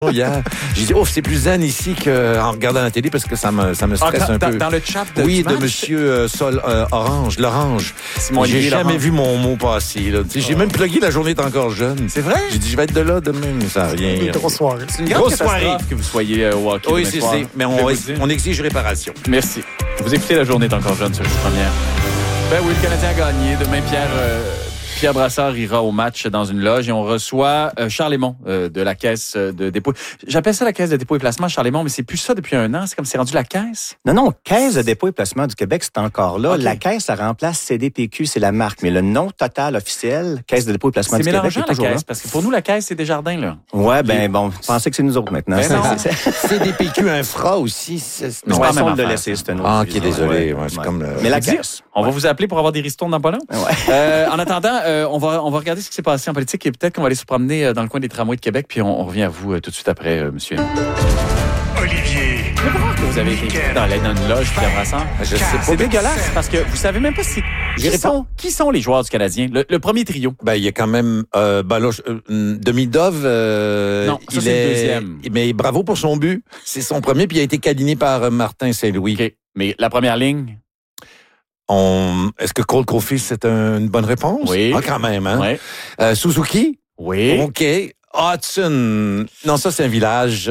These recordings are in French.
Hier, j'ai dit, c'est plus zen ici qu'en regardant la télé parce que ça me stresse un peu. Dans le chat de monsieur L'Orange. J'ai jamais vu mon mot passer. Là. J'ai même plugué la journée est encore jeune. C'est vrai? J'ai dit, je vais être de là demain, mais ça n'a rien. Une grosse soirée. C'est une grosse soirée que vous soyez au hockey. Oui, c'est. Mais on exige réparation. Merci. Vous écoutez La journée est encore jeune sur la première. Ben oui, le Canadien a gagné. Demain, Pierre Brassard ira au match dans une loge et on reçoit Charles Lemond de la Caisse de dépôt. J'appelle ça la Caisse de dépôt et placement, Charles Lemond, mais c'est plus ça depuis un an. C'est comme c'est rendu la Caisse. Non, Caisse de dépôt et placement du Québec, c'est encore là. Okay. La Caisse, ça remplace CDPQ, c'est la marque. Mais le nom total officiel, Caisse de dépôt et placement du Québec, c'est toujours la Caisse, là. parce que pour nous, la Caisse, c'est Desjardins, là. Ouais, bon, pensez que c'est nous autres maintenant. CDPQ Infra aussi. Non, pas façon de le laisser, c'est un autre. Ah, ok, désolé. Ouais, c'est comme Mais la Caisse. On va vous appeler pour avoir des ristournes dans pas long. Ouais. En attendant, on va regarder ce qui s'est passé en politique et peut-être qu'on va aller se promener dans le coin des tramways de Québec, puis on revient à vous tout de suite après, monsieur. Olivier. Vous avez été dans une loge, Pierre Brassard. Je sais pas. C'est dégueulasse parce que vous savez même pas qui sont les joueurs du Canadien. Le premier trio. Ben, il y a quand même Demidov. Non, ça, c'est le deuxième. Mais bravo pour son but. C'est son premier, puis il a été câliné par Martin Saint-Louis. Okay. Mais la première ligne. Est-ce que Cole Caulfield, c'est une bonne réponse? Oui. Ah, quand même, hein? Oui. Suzuki? Oui. OK. Hudson. Non, ça, c'est un village.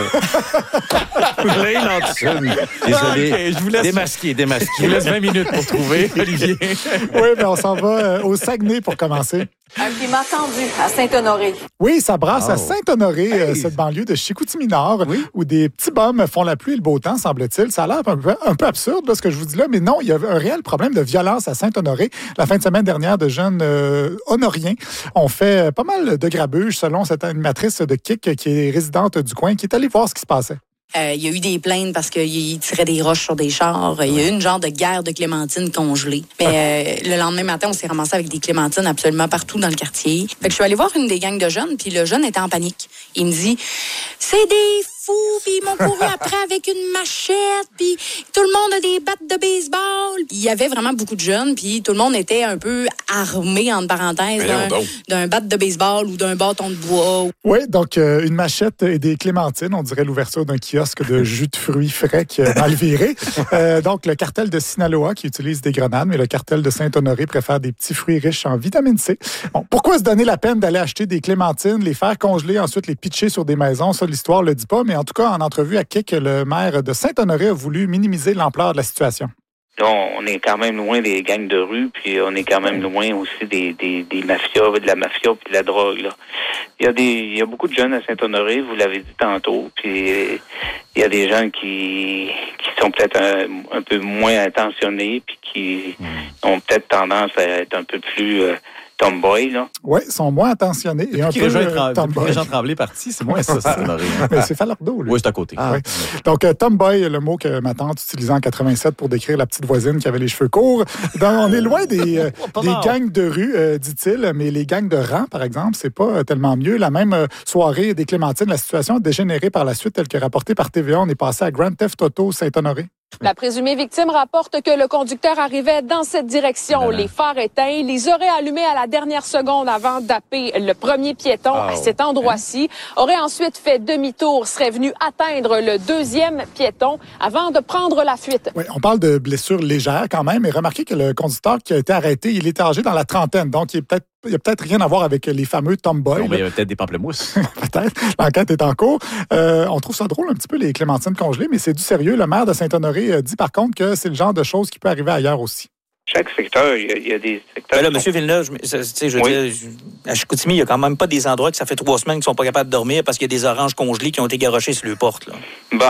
Lane Hudson. Désolé. Okay, je vous laisse. Démasqué. Je vous laisse 20 minutes pour trouver, Olivier. Oui, mais on s'en va au Saguenay pour commencer. Un climat tendu à Saint-Honoré. Oui, ça brasse à Saint-Honoré, Hey. cette banlieue de Chicoutimi-Nord, où des petits bums font la pluie et le beau temps, semble-t-il. Ça a l'air un peu absurde, là, ce que je vous dis là, mais non, il y a un réel problème de violence à Saint-Honoré. La fin de semaine dernière, de jeunes honoriens ont fait pas mal de grabuge, selon cette animatrice de KIC qui est résidente du coin, qui est allée voir ce qui se passait. Il y a eu des plaintes parce qu'ils tiraient des roches sur des chars. Il y a eu une genre de guerre de clémentines congelées. Mais le lendemain matin, on s'est ramassé avec des clémentines absolument partout dans le quartier. Fait que je suis allée voir une des gangs de jeunes, puis le jeune était en panique. Il me dit « C'est des fous, puis ils m'ont couru après avec une machette, puis tout le monde a des battes de baseball. » Il y avait vraiment beaucoup de jeunes, puis tout le monde était un peu armé, entre parenthèses, d'un bat de baseball ou d'un bâton de bois. Oui, donc une machette et des clémentines, on dirait l'ouverture d'un kiosque de jus de fruits frais qui a mal viré. Donc, le cartel de Sinaloa qui utilise des grenades, mais le cartel de Saint-Honoré préfère des petits fruits riches en vitamine C. Bon, pourquoi se donner la peine d'aller acheter des clémentines, les faire congeler, ensuite les pitcher sur des maisons? Ça, l'histoire le dit pas, mais en tout cas, en entrevue à KIC, le maire de Saint-Honoré a voulu minimiser l'ampleur de la situation. Là, on est quand même loin des gangs de rue, puis on est quand même loin aussi des mafias, de la mafia puis de la drogue, là. Il y a beaucoup de jeunes à Saint-Honoré, vous l'avez dit tantôt, puis il y a des gens qui sont peut-être un peu moins intentionnés, puis qui ont peut-être tendance à être un peu plus tomboy, là. Oui, ils sont moins attentionnés et un peu tomboy. Jean Tremblay parti, c'est moins ça, Saint-Honoré. Mais c'est Falardeau, lui. Oui, c'est à côté. Oui. Donc, tomboy, le mot que ma tante utilisait en 87 pour décrire la petite voisine qui avait les cheveux courts. On est loin des gangs de rue, dit-il, mais les gangs de rang, par exemple, c'est pas tellement mieux. La même soirée des Clémentines, la situation a dégénéré par la suite, telle que rapportée par TVA. On est passé à Grand Theft Auto Saint-Honoré. La présumée victime rapporte que le conducteur arrivait dans cette direction. Les phares éteints, les aurait allumés à la dernière seconde avant d'happer le premier piéton à cet endroit-ci. Aurait ensuite fait demi-tour, serait venu atteindre le deuxième piéton avant de prendre la fuite. Oui, on parle de blessures légères quand même, mais remarquez que le conducteur qui a été arrêté, il est âgé dans la trentaine, donc il n'y a peut-être rien à voir avec les fameux tomboys. Non, mais il y a peut-être des pamplemousses. Peut-être. L'enquête est en cours. On trouve ça drôle un petit peu, les clémentines congelées, mais c'est du sérieux. Le maire de Saint-Honoré dit par contre que c'est le genre de choses qui peut arriver ailleurs aussi. Chaque secteur, il y a des secteurs... Ben là, M. Villeneuve, je veux dire, à Chicoutimi, il y a quand même pas des endroits que ça fait 3 semaines qu'ils sont pas capables de dormir parce qu'il y a des oranges congelées qui ont été garochées sur les portes, là.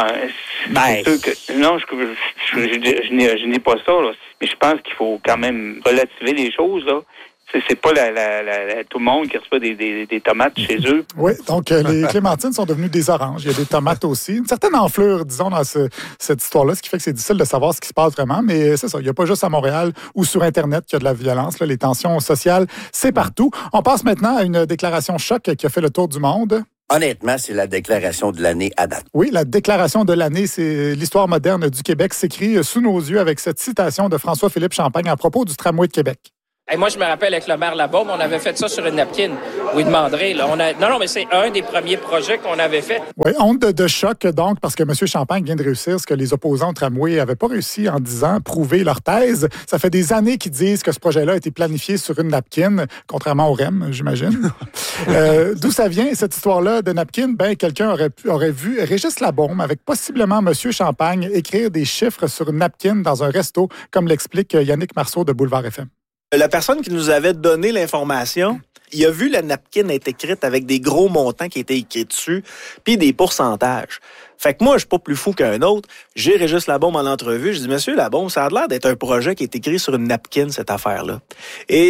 C'est sûr que... Non, je n'ai pas ça, là. Mais je pense qu'il faut quand même relativiser les choses, là. C'est pas tout le monde qui reçoit des tomates chez eux. Oui, donc les clémentines sont devenues des oranges. Il y a des tomates aussi. Une certaine enflure, disons, dans cette histoire-là, ce qui fait que c'est difficile de savoir ce qui se passe vraiment. Mais c'est ça, il n'y a pas juste à Montréal ou sur Internet qu'il y a de la violence. Là, les tensions sociales, c'est partout. On passe maintenant à une déclaration choc qui a fait le tour du monde. Honnêtement, c'est la déclaration de l'année à date. Oui, la déclaration de l'année, c'est l'histoire moderne du Québec s'écrit sous nos yeux avec cette citation de François-Philippe Champagne à propos du tramway de Québec. Et moi, je me rappelle avec le maire Labaume, on avait fait ça sur une napkin. Oui, demanderez. Là, Non, mais c'est un des premiers projets qu'on avait fait. Oui, honte de choc, donc, parce que M. Champagne vient de réussir ce que les opposants au tramway n'avaient pas réussi en 10 ans, prouver leur thèse. Ça fait des années qu'ils disent que ce projet-là a été planifié sur une napkin, contrairement au REM, j'imagine. D'où ça vient, cette histoire-là de napkin? Ben, quelqu'un aurait vu Régis Labaume, avec possiblement M. Champagne, écrire des chiffres sur une napkin dans un resto, comme l'explique Yannick Marceau de Boulevard FM. La personne qui nous avait donné l'information, il a vu la napkin être écrite avec des gros montants qui étaient écrits dessus, puis des pourcentages. Fait que moi, je suis pas plus fou qu'un autre. J'ai Régis Labaume en entrevue. Je dis, Monsieur Labaume, ça a l'air d'être un projet qui est écrit sur une napkin, cette affaire-là. Et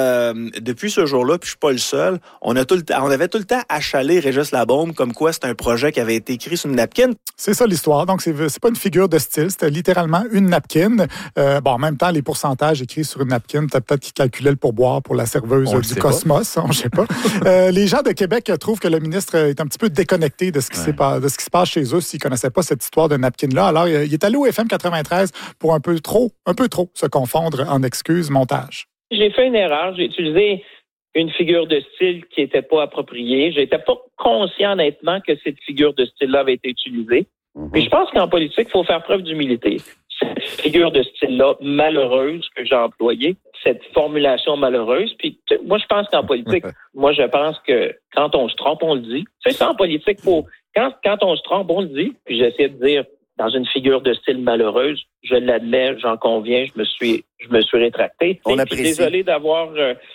depuis ce jour-là, puis je suis pas le seul, on avait tout le temps achalé Régis Labaume comme quoi c'est un projet qui avait été écrit sur une napkin. C'est ça l'histoire. Donc, c'est pas une figure de style. C'était littéralement une napkin. En même temps, les pourcentages écrits sur une napkin, peut-être qu'ils calculaient le pourboire pour la serveuse du Cosmos. On ne sait pas. Les gens de Québec trouvent que le ministre est un petit peu déconnecté de ce qui se passe chez eux s'ils ne connaissaient pas cette histoire de napkin-là. Alors, il est allé au FM 93 pour un peu trop se confondre en excuses montage. J'ai fait une erreur. J'ai utilisé une figure de style qui n'était pas appropriée. Je n'étais pas conscient, honnêtement, que cette figure de style-là avait été utilisée. Puis je pense qu'en politique, il faut faire preuve d'humilité. Cette figure de style-là, malheureuse, que j'ai employée, cette formulation malheureuse. Puis moi, je pense qu'en politique, je pense que quand on se trompe, on le dit. C'est ça, en politique, quand on se trompe, on le dit. Puis j'essaie de dire, dans une figure de style malheureuse, je l'admets, j'en conviens, je me suis rétracté. On apprécie. Je suis désolé d'avoir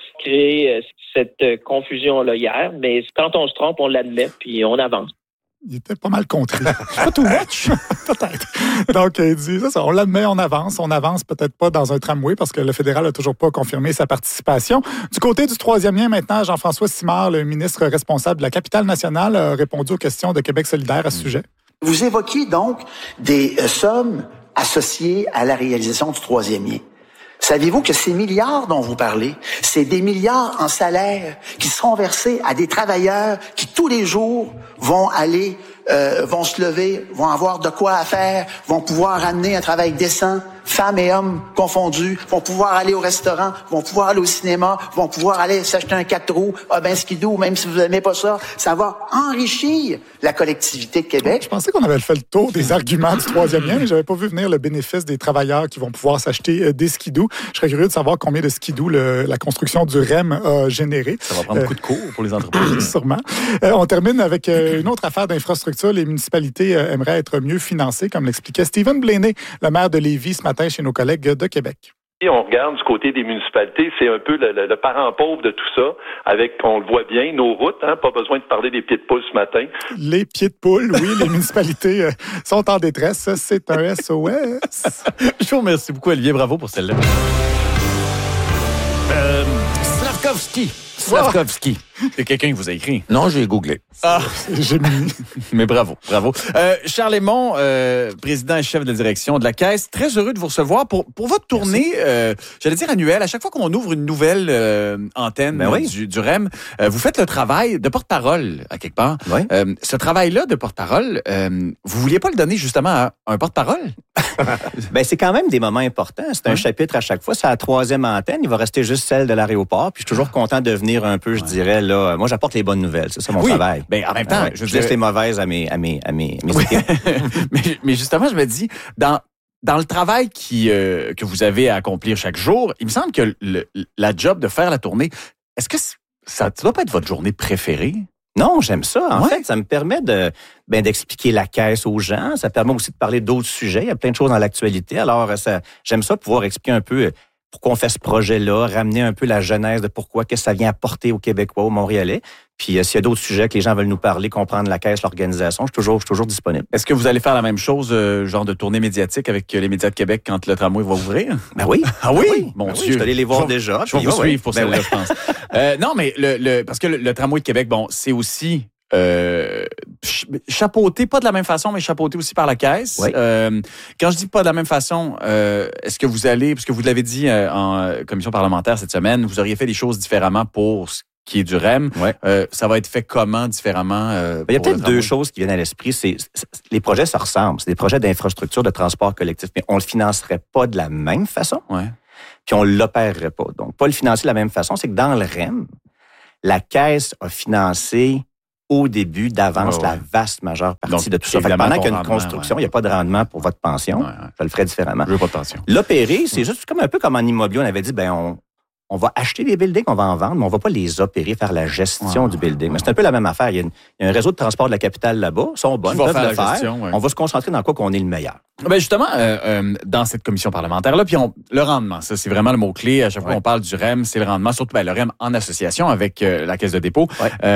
créé cette confusion-là hier, mais quand on se trompe, on l'admet, puis on avance. Il était pas mal contré. Pas too much, peut-être. Donc, il dit ça, on l'admet, on avance peut-être pas dans un tramway parce que le fédéral n'a toujours pas confirmé sa participation. Du côté du troisième lien, maintenant, Jean-François Simard, le ministre responsable de la capitale nationale, a répondu aux questions de Québec solidaire à ce sujet. Vous évoquiez donc des sommes associées à la réalisation du troisième lien. Saviez-vous que ces milliards dont vous parlez, c'est des milliards en salaire qui seront versés à des travailleurs qui tous les jours vont aller, vont se lever, vont avoir de quoi à faire, vont pouvoir amener un travail décent, femmes et hommes confondus, vont pouvoir aller au restaurant, vont pouvoir aller au cinéma, vont pouvoir aller s'acheter un 4 roues, skidoo, même si vous n'aimez pas ça, ça va enrichir la collectivité de Québec. Je pensais qu'on avait fait le tour des arguments du troisième lien, mais j'avais pas vu venir le bénéfice des travailleurs qui vont pouvoir s'acheter des skidoo. Je serais curieux de savoir combien de skidoo la construction du REM a généré. Ça va prendre beaucoup de cours pour les entreprises. Sûrement. On termine avec une autre affaire d'infrastructure. Les municipalités aimeraient être mieux financées, comme l'expliquait Stephen Blaney, le maire de Lévis, ce matin chez nos collègues de Québec. Si on regarde du côté des municipalités, c'est un peu le parent pauvre de tout ça, avec, on le voit bien, nos routes, pas besoin de parler des pieds de poule ce matin. Les pieds de poule, oui, les municipalités sont en détresse, c'est un SOS. Je vous remercie beaucoup, Olivier, bravo pour celle-là. Slavkovski. C'est quelqu'un qui vous a écrit. Non, j'ai googlé. J'ai mis. Mais bravo. Charles Hémon, président et chef de direction de la Caisse, très heureux de vous recevoir pour votre tournée, j'allais dire annuelle. À chaque fois qu'on ouvre une nouvelle antenne du REM, vous faites le travail de porte-parole, à quelque part. Oui. Ce travail-là de porte-parole, vous vouliez pas le donner justement à un porte-parole? C'est quand même des moments importants. C'est un chapitre à chaque fois. C'est la troisième antenne. Il va rester juste celle de l'aéroport. Puis je suis toujours content de venir un peu, je dirais, là. Moi, j'apporte les bonnes nouvelles. C'est ça mon travail. En même temps, je laisse les mauvaises à mes équipes. mais justement, je me dis, dans le travail que vous avez à accomplir chaque jour, il me semble que la job de faire la tournée, est-ce que ça doit pas être votre journée préférée? Non, j'aime ça. En fait, ça me permet d'expliquer la Caisse aux gens. Ça permet aussi de parler d'autres sujets. Il y a plein de choses dans l'actualité. Alors, j'aime ça pouvoir expliquer un peu pourquoi on fait ce projet-là, ramener un peu la genèse de pourquoi, qu'est-ce que ça vient apporter aux Québécois, aux Montréalais. Puis s'il y a d'autres sujets que les gens veulent nous parler, comprendre la Caisse, l'organisation, je suis toujours disponible. Est-ce que vous allez faire la même chose, genre de tournée médiatique avec les médias de Québec quand le tramway va ouvrir? Ben oui. Ah oui? Mon Dieu. Je suis allé les voir déjà. Je vais vous suivre pour celle-là, je pense. Non, mais parce que le tramway de Québec, c'est aussi chapeauté, pas de la même façon, mais chapeauté aussi par la Caisse. Oui. Quand je dis pas de la même façon, est-ce que vous allez, parce que vous l'avez dit en commission parlementaire cette semaine, vous auriez fait des choses différemment pour ce qui est du REM. Ouais. Ça va être fait comment différemment? Il y a peut-être deux choses qui viennent à l'esprit. Les projets se ressemblent. C'est des projets d'infrastructure de transport collectif, mais on le financerait pas de la même façon. Ouais. puis on ne l'opérerait pas. Donc, pas le financer de la même façon. C'est que dans le REM, la Caisse a financé au début d'avance la vaste majeure partie de tout ça. Fait que pendant qu'il y a une construction, il n'y a pas de rendement pour votre pension. Je le ferai différemment. Je veux pas de pension. L'opérer, c'est juste comme un peu comme en immobilier. On avait dit, on va acheter des buildings, on va en vendre, mais on ne va pas les opérer, faire la gestion du building. Mais c'est un peu la même affaire. Il y a un réseau de transport de la capitale là-bas. Ils sont bonnes, peuvent le faire. Gestion, On va se concentrer dans quoi qu'on est le meilleur. Ben justement, dans cette commission parlementaire-là, puis le rendement, ça, c'est vraiment le mot-clé. À chaque fois qu'on parle du REM, c'est le rendement, surtout le REM en association avec la Caisse de dépôt.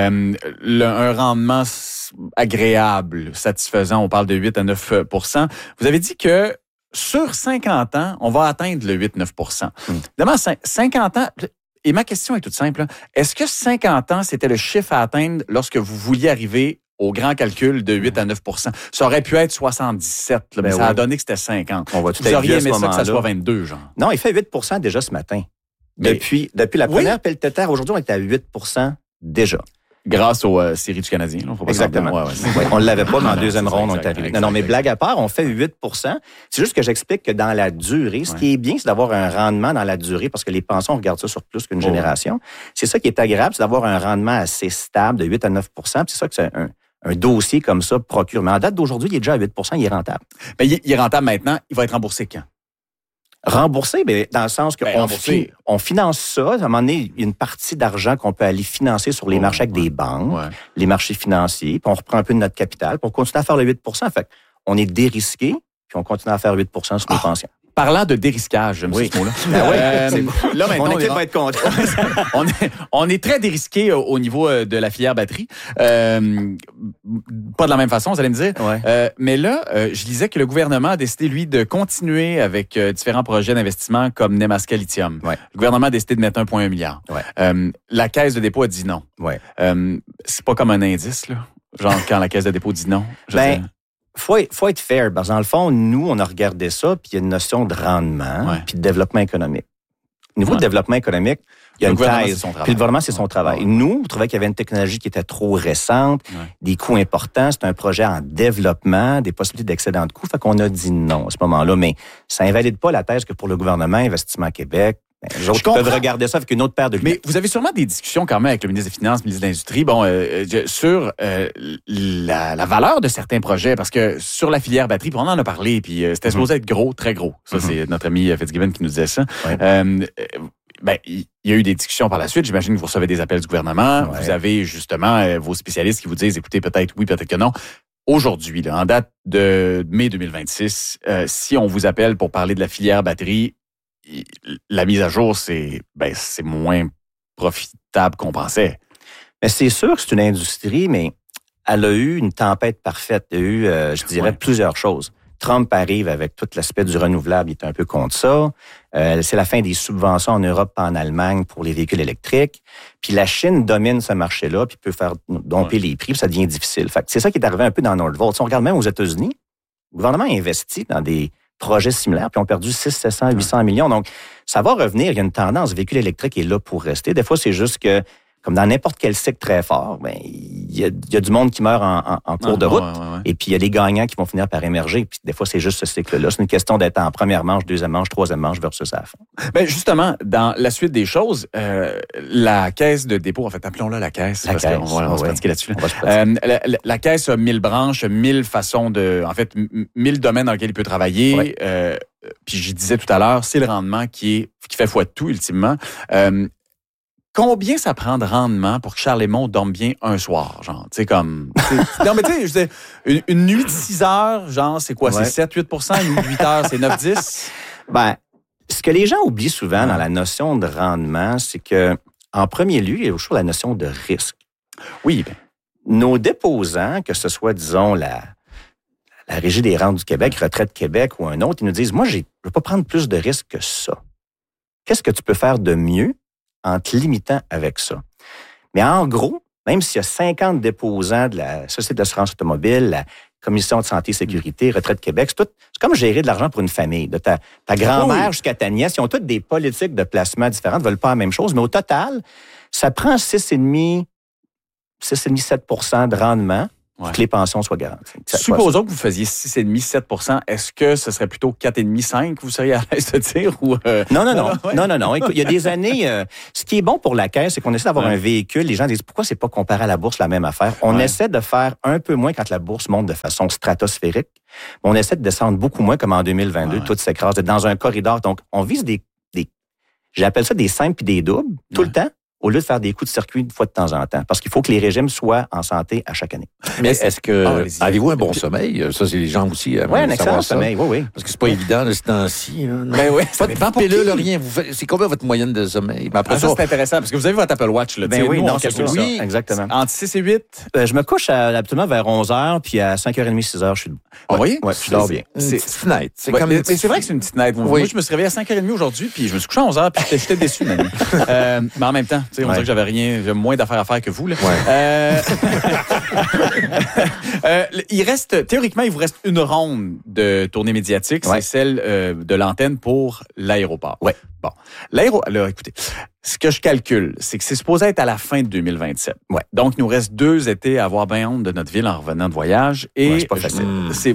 Un rendement agréable, satisfaisant, on parle de 8 à 9 %. Vous avez dit que sur 50 ans, on va atteindre le 8-9 %. Évidemment, 50 ans, et ma question est toute simple. Est-ce que 50 ans, c'était le chiffre à atteindre lorsque vous vouliez arriver au grand calcul de 8 à 9 %? Ça aurait pu être 77, mais ça a donné que c'était 50. Vous auriez aimé ça que ça soit 22, genre? Non, il fait 8 % déjà ce matin. Depuis la première pelletère, aujourd'hui, on est à 8 % déjà. Grâce aux séries du Canadien. Là, faut pas exactement. On ne l'avait pas, mais en deuxième ronde, on est arrivé. Non, mais blague à part, on fait 8 %. C'est juste que j'explique que dans la durée, ce qui est bien, c'est d'avoir un rendement dans la durée, parce que les pensions, on regarde ça sur plus qu'une génération. C'est ça qui est agréable, c'est d'avoir un rendement assez stable de 8 à 9 %. C'est ça que c'est un dossier comme ça procure. Mais en date d'aujourd'hui, il est déjà à 8 % il est rentable. Mais il est rentable maintenant. Il va être remboursé quand? Remboursé, mais dans le sens qu'on finance ça. À un moment donné, il y a une partie d'argent qu'on peut aller financer sur les marchés avec des banques, les marchés financiers, puis on reprend un peu de notre capital, puis on continue à faire le 8 %. Fait qu'on est dérisqué, puis on continue à faire 8 % sur nos pensions. Parlant de dérisquage, j'aime ce mot-là. Là, maintenant, on va être content. on est très dérisqué au niveau de la filière batterie. Pas de la même façon, vous allez me dire. Mais là, je lisais que le gouvernement a décidé, lui, de continuer avec différents projets d'investissement comme Nemaska Lithium. Le gouvernement a décidé de mettre 1,1 milliard. La Caisse de dépôt a dit non. C'est pas comme un indice, là. Genre quand la Caisse de dépôt dit non. Faut être fair, parce que dans le fond, nous, on a regardé ça, puis il y a une notion de rendement, puis de développement économique. Au niveau de développement économique, il y a une thèse, puis le gouvernement, c'est son travail. Nous, on trouvait qu'il y avait une technologie qui était trop récente, des coûts importants, c'est un projet en développement, des possibilités d'excédent de coûts, fait qu'on a dit non à ce moment-là, mais ça invalide pas la thèse que pour le gouvernement, Investissement Québec, les autres peuvent regarder ça avec une autre paire de lunettes. Mais vous avez sûrement des discussions quand même avec le ministre des Finances, le ministre de l'Industrie, sur la valeur de certains projets, parce que sur la filière batterie, puis on en a parlé, puis c'était supposé être gros, très gros. Ça, c'est notre ami Fitzgibbon qui nous disait ça. Il y a eu des discussions par la suite. J'imagine que vous recevez des appels du gouvernement. Vous avez justement vos spécialistes qui vous disent, écoutez, peut-être oui, peut-être que non. Aujourd'hui, là, en date de mai 2026, si on vous appelle pour parler de la filière batterie, la mise à jour, c'est moins profitable qu'on pensait. Mais c'est sûr que c'est une industrie, mais elle a eu une tempête parfaite. Il y a eu, je dirais, plusieurs choses. Trump arrive avec tout l'aspect du renouvelable, il est un peu contre ça. C'est la fin des subventions en Europe et en Allemagne pour les véhicules électriques. Puis la Chine domine ce marché-là, puis peut faire domper les prix, puis ça devient difficile. Fait que c'est ça qui est arrivé un peu dans Nordvolt. Si on regarde même aux États-Unis, le gouvernement a investi dans des projets similaires, puis ont perdu 600, 700, 800 millions. Donc, ça va revenir. Il y a une tendance. Le véhicule électrique est là pour rester. Des fois, c'est juste que, comme dans n'importe quel cycle très fort, il y a du monde qui meurt en cours de route. Et puis, il y a les gagnants qui vont finir par émerger. Puis, des fois, c'est juste ce cycle-là. C'est une question d'être en première manche, deuxième manche, troisième manche versus à la fin. Justement, dans la suite des choses, la Caisse de dépôt, en fait, appelons-la la Caisse. On va se pratiquer là-dessus. La Caisse a 1000 branches, 1000 façons en fait, 1000 domaines dans lesquels il peut travailler. Puis, je disais tout à l'heure, c'est le rendement qui fait foi de tout, ultimement. Combien ça prend de rendement pour que Charles Hémon dorme bien un soir, genre, tu sais, comme... non, mais tu sais, une nuit de 6 heures, genre, c'est quoi? C'est 7-8 %? Une nuit de 8 heures, c'est 9-10? Ce que les gens oublient souvent dans la notion de rendement, c'est que, en premier lieu, il y a toujours la notion de risque. Oui. Nos déposants, que ce soit, disons, la Régie des rentes du Québec, Retraite Québec ou un autre, ils nous disent, moi, je ne veux pas prendre plus de risques que ça. Qu'est-ce que tu peux faire de mieux en te limitant avec ça? Mais en gros, même s'il y a 50 déposants de la Société d'assurance automobile, la Commission de santé et sécurité, Retraite Québec, c'est comme gérer de l'argent pour une famille. De ta grand-mère jusqu'à ta nièce, ils ont toutes des politiques de placement différentes, ne veulent pas la même chose, mais au total, ça prend 6,5-7 % de rendement que les pensions soient garanties. Supposons que vous faisiez 6,5-7 %. Est-ce que ce serait plutôt 4,5-5 vous seriez à l'aise de dire? Ou Non. Écoute, il y a des années, ce qui est bon pour la Caisse, c'est qu'on essaie d'avoir un véhicule. Les gens disent, pourquoi c'est pas comparé à la bourse la même affaire? On essaie de faire un peu moins quand la bourse monte de façon stratosphérique. On essaie de descendre beaucoup moins comme en 2022, tout s'écrase, d'être dans un corridor. Donc, on vise j'appelle ça des simples puis des doubles, tout le temps, au lieu de faire des coups de circuit une fois de temps en temps. Parce qu'il faut que les régimes soient en santé à chaque année. Mais est-ce que avez-vous un bon sommeil? Ça, c'est les gens aussi. Oui, un excellent sommeil, oui. Parce que c'est pas évident de ce temps-ci. Ben oui, pas de pilule, rien. C'est combien votre moyenne de sommeil? Après ça, c'est intéressant, parce que vous avez votre Apple Watch. Là, ben oui, nous, non, c'est ça. Oui, exactement. Entre 6 et 8? Je me couche absolument vers 11h, puis à 5h30, 6h, je suis debout. Oui? Oui, je dors bien. C'est night. Mais c'est vrai que c'est une petite night. Moi, je me suis réveillé à 5h30 aujourd'hui, puis je me suis couché à 11h, puis j'étais déçu, Manu. Mais en même temps, on dirait que j'avais rien. J'ai moins d'affaires à faire que vous. Là. Théoriquement, il vous reste une ronde de tournée médiatique. C'est celle de l'antenne pour l'aéroport. Oui. Bon. Alors, écoutez, ce que je calcule, c'est que c'est supposé être à la fin de 2027. Ouais. Donc, il nous reste 2 étés à avoir bien honte de notre ville en revenant de voyage. Et c'est pas facile.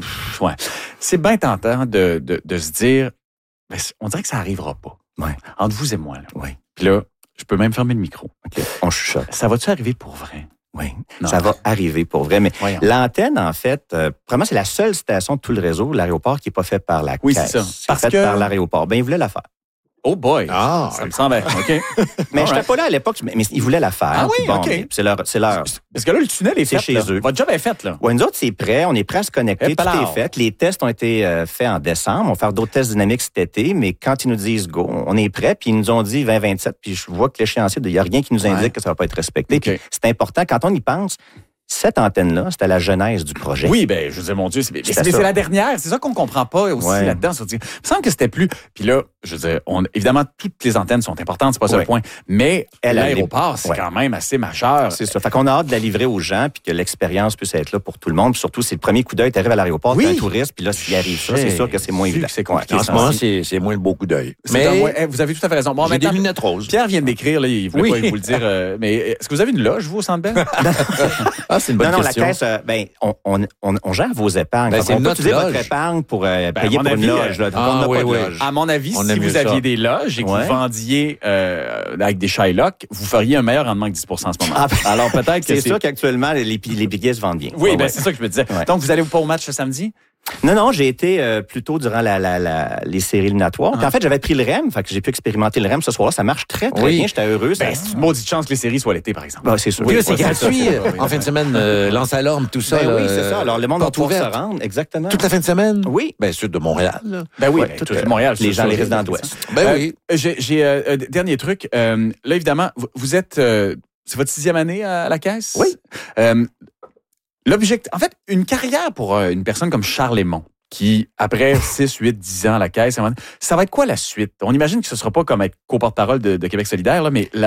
C'est bien tentant de se dire, on dirait que ça n'arrivera pas. Ouais. Entre vous et moi. Là. Oui. Puis là, je peux même fermer le micro. OK. On chuchote. Ça va-tu arriver pour vrai? Oui, ça va arriver pour vrai. Mais l'antenne, en fait, vraiment, c'est la seule station de tout le réseau, l'aéroport, qui n'est pas fait par la Caisse. Oui, c'est ça. C'est fait par l'aéroport. Ils voulaient la faire. Oh boy! Ça me semble. OK. Mais je n'étais pas là à l'époque, mais ils voulaient la faire. Ah oui, OK. C'est leur. Parce que là, le tunnel est fait. Chez eux. Votre job est fait, là. Oui, nous autres, c'est prêt. On est prêt à se connecter. Tout est fait. Les tests ont été faits en décembre. On va faire d'autres tests dynamiques cet été. Mais quand ils nous disent go, on est prêt. Puis ils nous ont dit 2027. Puis je vois que l'échéancier, il n'y a rien qui nous indique que ça ne va pas être respecté. Okay. Puis c'est important. Quand on y pense, cette antenne-là, c'était la genèse du projet. Oui, je veux dire, mon Dieu, c'est la dernière. C'est ça qu'on ne comprend pas aussi là-dedans. Il me semble que c'était plus. Puis là, je veux dire, évidemment, toutes les antennes sont importantes, c'est pas ça le point. Mais l'aéroport, c'est quand même assez majeur. C'est ça. Fait qu'on a hâte de la livrer aux gens, puis que l'expérience puisse être là pour tout le monde. Puis surtout, c'est le premier coup d'œil. Tu arrives à l'aéroport, tu es un touriste, puis là, s'il arrive ça, c'est sûr que c'est moins évident. C'est compliqué. En ce moment, c'est moins le beau coup d'œil. Mais vous avez tout à fait raison. Bon, j'ai des lunettes roses. Pierre vient de d'écrire, là, il voulait pas vous le dire. Mais est-ce que vous avez une loge, vous, au Centre Bell? C'est une bonne question. La Caisse, on gère vos épargnes. On peut utiliser votre épargne pour payer pour une loge. À mon avis, si vous aviez des loges et que vous vendiez avec des Shylock, vous feriez un meilleur rendement que 10 % en ce moment. Alors peut-être que c'est sûr qu'actuellement, les billets se vendent bien. Oui, c'est ça que je me disais. Donc, vous allez pas au match ce samedi? Non, j'ai été plutôt durant les séries éliminatoires. Puis en fait, j'avais pris le REM, fait que j'ai pu expérimenter le REM ce soir-là. Ça marche très bien, j'étais heureux. C'est une maudite chance que les séries soient l'été, par exemple. C'est sûr. Oui, c'est gratuit. En fin de semaine, lance à l'orme, tout ça. Oui, c'est ça. Alors, le monde va pouvoir se rendre, exactement. Toute la fin de semaine? Oui. Sud de Montréal. Tout Montréal. Les gens, les résidents d'Ouest. Oui. J'ai dernier truc. Là, évidemment, vous êtes... c'est votre 6e année à la Caisse? Oui. L'objectif... En fait, une carrière pour une personne comme Charles Hémond, qui, après 6, 8, 10 ans à la Caisse, ça va être quoi la suite? On imagine que ce ne sera pas comme être co-porte-parole de Québec solidaire, là, mais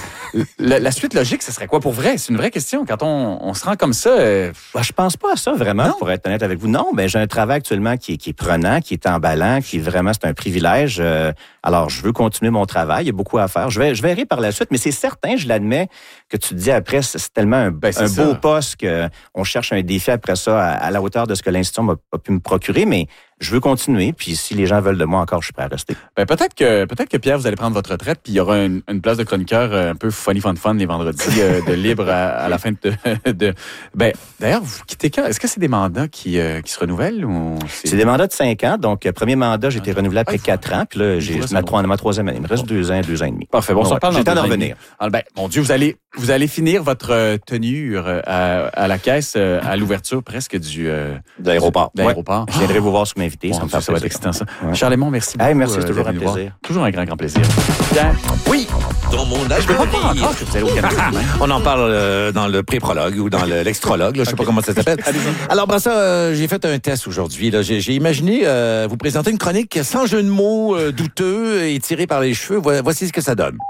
la suite logique, ce serait quoi pour vrai? C'est une vraie question. Quand on se rend comme ça... je pense pas à ça, vraiment, pour être honnête avec vous. Non, j'ai un travail actuellement qui est prenant, qui est emballant, qui est vraiment, c'est un privilège. Alors, je veux continuer mon travail. Il y a beaucoup à faire. Je verrai par la suite, mais c'est certain, je l'admets, que tu te dis après, c'est tellement un beau poste qu'on cherche un défi après ça à la hauteur de ce que l'institution a pu me procurer. Mais je veux continuer, puis si les gens veulent de moi encore, je suis prêt à rester. Peut-être que Pierre, vous allez prendre votre retraite, puis il y aura une place de chroniqueur un peu funny fun les vendredis de libre à la fin de d'ailleurs, vous quittez quand? Est-ce que c'est des mandats qui se renouvellent? Ou c'est des mandats de 5 ans. Donc, premier mandat, j'ai été renouvelé après 4 ans, puis là, j'ai ma 3e année. Il me reste 2 ans et 2 ans et demi. Parfait. Bon, on s'en parle dans 2 ans de revenir. Mon Dieu, vous allez finir votre tenue à la Caisse à l'ouverture presque de l'aéroport. Je viendrai vous voir sur m'inviter. Ça va être excitant, ça. Charles Hémond, merci beaucoup. Merci, c'est toujours un plaisir. Toujours un grand plaisir. Pierre? Oui, dans mon âge. Je peux pas croire encore que vous allez au Canada. On en parle dans le pré-prologue ou dans l'extrologue. Je sais pas comment ça s'appelle. Alors, j'ai fait un test aujourd'hui. J'ai imaginé vous présenter une chronique sans jeu de mots douteux et tiré par les cheveux. Voici ce que ça donne.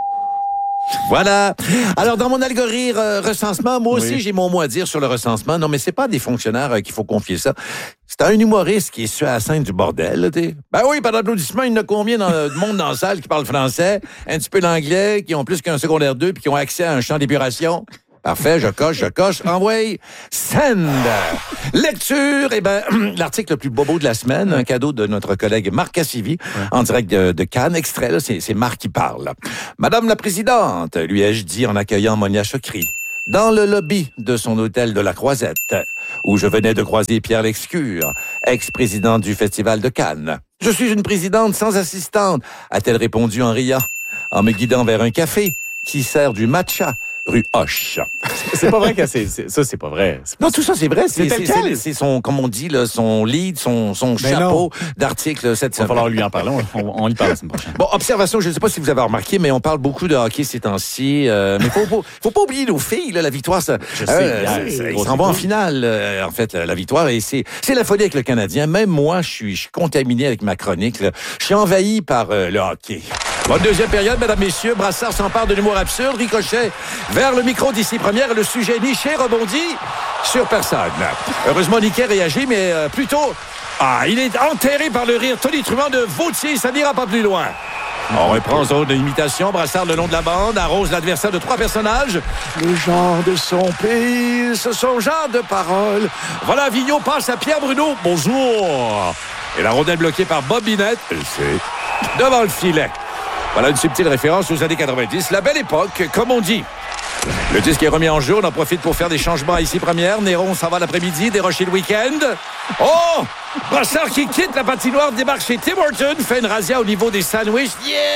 Voilà. Alors, dans mon algorithme recensement, moi aussi, j'ai mon mot à dire sur le recensement. Non, mais c'est pas à des fonctionnaires qu'il faut confier ça. C'est à un humoriste qui est sur la scène du bordel. Là, oui, par applaudissement, il y en a combien de monde dans la salle qui parle français, un petit peu l'anglais, qui ont plus qu'un secondaire 2 puis qui ont accès à un champ d'épuration? Parfait, je coche. Envoie, send. Lecture, l'article le plus bobo de la semaine, un cadeau de notre collègue Marc Cassivi, en direct de Cannes. Extrait, là, c'est Marc qui parle. Madame la Présidente, lui ai-je dit en accueillant Monia Chokri, dans le lobby de son hôtel de la Croisette, où je venais de croiser Pierre Lescure, ex-président du Festival de Cannes. Je suis une présidente sans assistante, a-t-elle répondu en riant, en me guidant vers un café qui sert du matcha, rue Hoche. C'est pas vrai que c'est pas vrai. Non, tout ça, c'est vrai. C'est son, comme on dit, là, son lead, son chapeau d'article cette semaine. Il va falloir lui en parler. On y parle la semaine prochaine. Bon, observation, je ne sais pas si vous avez remarqué, mais on parle beaucoup de hockey ces temps-ci. Mais faut pas oublier nos filles, là, la victoire, ça. Ils s'en vont en finale, en fait, la victoire. Et c'est la folie avec le Canadien. Même moi, je suis contaminé avec ma chronique, là. Je suis envahi par le hockey. Bonne deuxième période, mesdames, messieurs. Brassard s'empare de l'humour absurde, ricochet vers le micro d'ici première. Le sujet niché rebondit sur personne. Heureusement, Niquet réagit, mais plutôt... il est enterré par le rire tonitruant de Vautier. Ça n'ira pas plus loin. On reprend zone d'imitation. Brassard le long de la bande arrose l'adversaire de 3 personnages. Le genre de son pays, ce son genre de parole. Voilà, Vigneault passe à Pierre Bruno. Bonjour. Et la rondelle bloquée par Bob Binette. Devant le filet. Voilà une subtile référence aux années 90. La belle époque, comme on dit. Le disque est remis en jeu. On en profite pour faire des changements ici première. Néron s'en va l'après-midi, dérocher le week-end. Oh! Brassard qui quitte la patinoire, débarque chez Tim Horton, fait une razzia au niveau des sandwichs.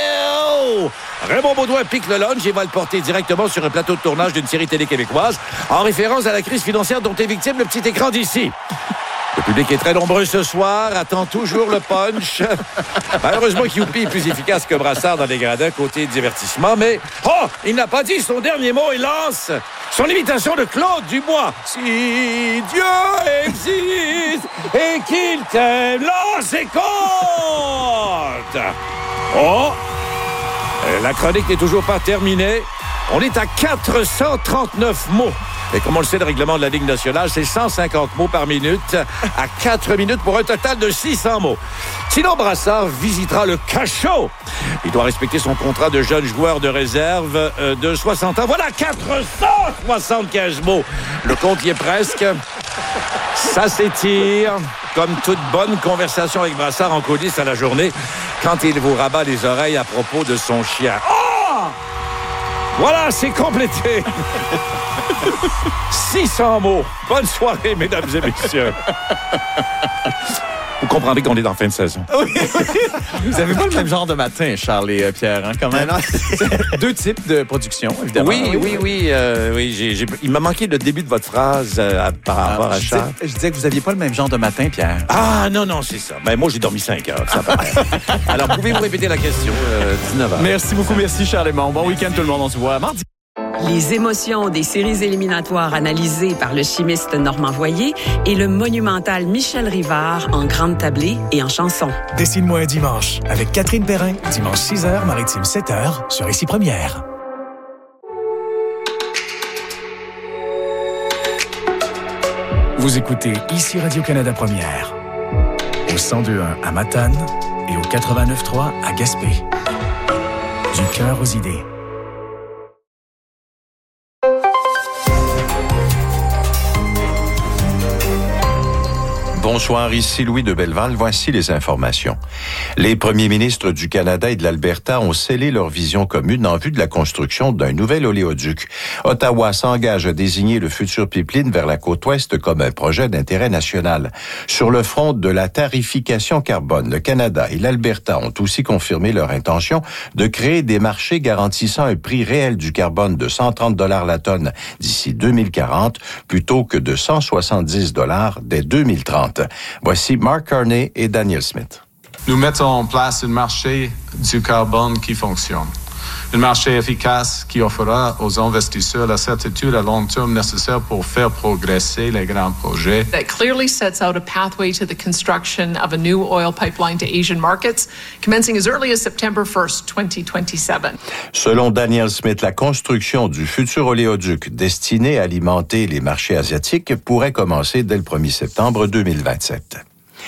Yo! Raymond Baudouin pique le lunch et va le porter directement sur un plateau de tournage d'une série télé québécoise en référence à la crise financière dont est victime le petit écran d'ici. Le public est très nombreux ce soir, attend toujours le punch. Malheureusement, Youpi est plus efficace que Brassard dans les gradins côté divertissement, mais... il n'a pas dit son dernier mot et lance son imitation de Claude Dubois. Si Dieu existe et qu'il t'aime, lance et compte! La chronique n'est toujours pas terminée. On est à 439 mots. Et comme on le sait, le règlement de la Ligue nationale, c'est 150 mots par minute, à 4 minutes pour un total de 600 mots. Sinon, Brassard visitera le cachot. Il doit respecter son contrat de jeune joueur de réserve de 60 ans. Voilà, 475 mots. Le compte y est presque. Ça s'étire, comme toute bonne conversation avec Brassard en coulisses à la journée, quand il vous rabat les oreilles à propos de son chien. Voilà, c'est complété. 600 mots. Bonne soirée, mesdames et messieurs. Vous comprendrez qu'on est dans la fin de saison. Vous n'avez pas le même genre de matin, Charles et Pierre, hein, quand même. Deux types de production, évidemment. Oui. Il m'a manqué le début de votre phrase par rapport à Charles. Je disais que vous n'aviez pas le même genre de matin, Pierre. Non, c'est ça. Moi, j'ai dormi 5 heures. Ça Alors, pouvez-vous répéter la question? 19 heures. Merci beaucoup. Merci, Charles et Bon week-end, tout le monde. On se voit mardi. Les émotions des séries éliminatoires analysées par le chimiste Normand Voyer et le monumental Michel Rivard en grande tablée et en chanson. Dessine-moi un dimanche avec Catherine Perrin, dimanche 6h, Maritime 7h, sur Ici Première. Vous écoutez Ici Radio-Canada Première, au 102.1 à Matane et au 89.3 à Gaspé. Du cœur aux idées. Bonsoir, ici Louis de Belleval. Voici les informations. Les premiers ministres du Canada et de l'Alberta ont scellé leur vision commune en vue de la construction d'un nouvel oléoduc. Ottawa s'engage à désigner le futur pipeline vers la côte ouest comme un projet d'intérêt national. Sur le front de la tarification carbone, le Canada et l'Alberta ont aussi confirmé leur intention de créer des marchés garantissant un prix réel du carbone de 130 $ la tonne d'ici 2040 plutôt que de 170 $ dès 2030. Voici Mark Carney et Daniel Smith. Nous mettons en place un marché du carbone qui fonctionne. Un marché efficace qui offrira aux investisseurs la certitude à long terme nécessaire pour faire progresser les grands projets. That clearly sets out a pathway to the construction of a new oil pipeline to Asian markets, commencing as early as September 1st, 2027. Selon Daniel Smith, la construction du futur oléoduc destiné à alimenter les marchés asiatiques pourrait commencer dès le 1er septembre 2027.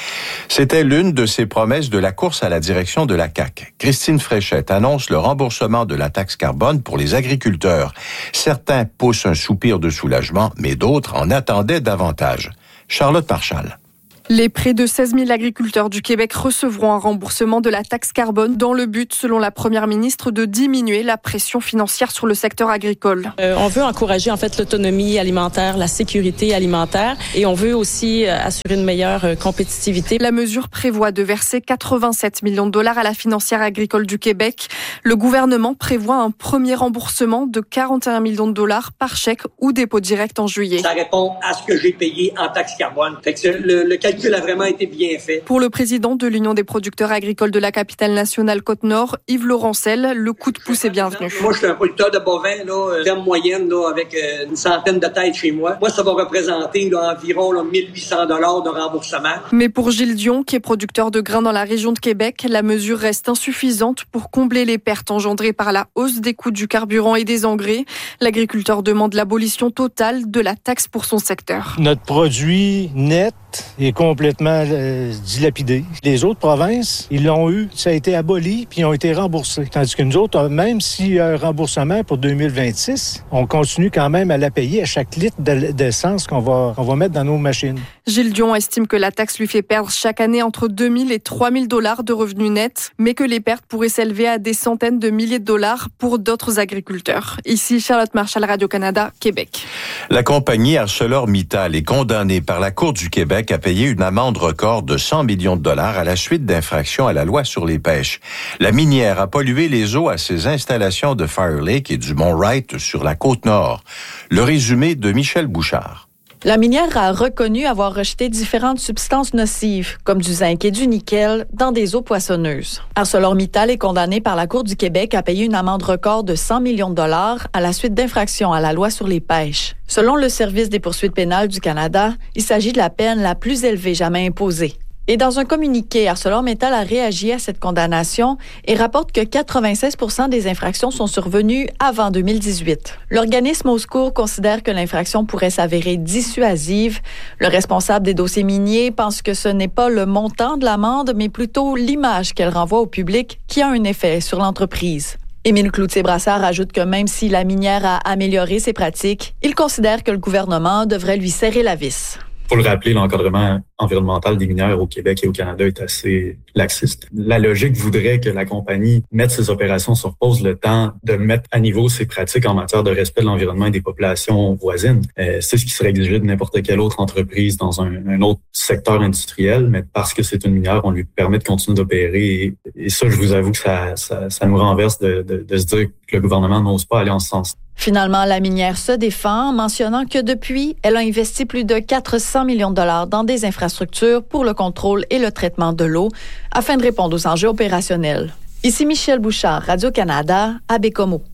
C'était l'une de ses promesses de la course à la direction de la CAQ. Christine Fréchette annonce le remboursement de la taxe carbone pour les agriculteurs. Certains poussent un soupir de soulagement, mais d'autres en attendaient davantage. Charlotte Marchal. Les près de 16 000 agriculteurs du Québec recevront un remboursement de la taxe carbone dans le but, selon la première ministre, de diminuer la pression financière sur le secteur agricole. On veut encourager en fait l'autonomie alimentaire, la sécurité alimentaire et on veut aussi assurer une meilleure compétitivité. La mesure prévoit de verser 87 millions de dollars à la financière agricole du Québec. Le gouvernement prévoit un premier remboursement de 41 millions de dollars par chèque ou dépôt direct en juillet. Ça répond à ce que j'ai payé en taxe carbone. Fait que le calcul a vraiment été bien fait. Pour le président de l'Union des producteurs agricoles de la capitale nationale Côte-Nord, Yves Laurencel, le coup de pouce est bienvenu. Moi, je suis un producteur de bovins, ferme moyenne, avec une centaine de têtes chez moi. Moi, ça va représenter environ 1 800 $ de remboursement. Mais pour Gilles Dion, qui est producteur de grains dans la région de Québec, la mesure reste insuffisante pour combler les pertes engendrées par la hausse des coûts du carburant et des engrais. L'agriculteur demande l'abolition totale de la taxe pour son secteur. Notre produit net est complètement dilapidé. Les autres provinces, ils l'ont eu, ça a été aboli, puis ils ont été remboursés. Tandis que nous autres, même s'il y a un remboursement pour 2026, on continue quand même à la payer à chaque litre d'essence qu'on va mettre dans nos machines. Gilles Dion estime que la taxe lui fait perdre chaque année entre 2 000 et 3 000 $ de revenus nets, mais que les pertes pourraient s'élever à des centaines de milliers de dollars pour d'autres agriculteurs. Ici, Charlotte Marchal, Radio-Canada, Québec. La compagnie ArcelorMittal est condamnée par la Cour du Québec à payer une amende record de 100 millions de dollars à la suite d'infractions à la loi sur les pêches. La minière a pollué les eaux à ses installations de Fire Lake et du Mont Wright sur la Côte-Nord. Le résumé de Michel Bouchard. La minière a reconnu avoir rejeté différentes substances nocives, comme du zinc et du nickel, dans des eaux poissonneuses. ArcelorMittal est condamné par la Cour du Québec à payer une amende record de 100 millions de dollars à la suite d'infractions à la loi sur les pêches. Selon le Service des poursuites pénales du Canada, il s'agit de la peine la plus élevée jamais imposée. Et dans un communiqué, ArcelorMittal a réagi à cette condamnation et rapporte que 96% des infractions sont survenues avant 2018. L'organisme au secours considère que l'infraction pourrait s'avérer dissuasive. Le responsable des dossiers miniers pense que ce n'est pas le montant de l'amende, mais plutôt l'image qu'elle renvoie au public qui a un effet sur l'entreprise. Émile Cloutier-Brassard ajoute que même si la minière a amélioré ses pratiques, il considère que le gouvernement devrait lui serrer la vis. Faut le rappeler, l'encadrement environnemental des minières au Québec et au Canada est assez laxiste. La logique voudrait que la compagnie mette ses opérations sur pause le temps de mettre à niveau ses pratiques en matière de respect de l'environnement et des populations voisines. C'est ce qui serait exigé de n'importe quelle autre entreprise dans un autre secteur industriel, mais parce que c'est une minière, on lui permet de continuer d'opérer. Et ça, je vous avoue que ça nous renverse de se dire que le gouvernement n'ose pas aller en ce sens. Finalement, la minière se défend, mentionnant que depuis, elle a investi plus de 400 millions de dollars dans des infrastructures pour le contrôle et le traitement de l'eau, afin de répondre aux enjeux opérationnels. Ici Michel Bouchard, Radio-Canada, à Bécomo.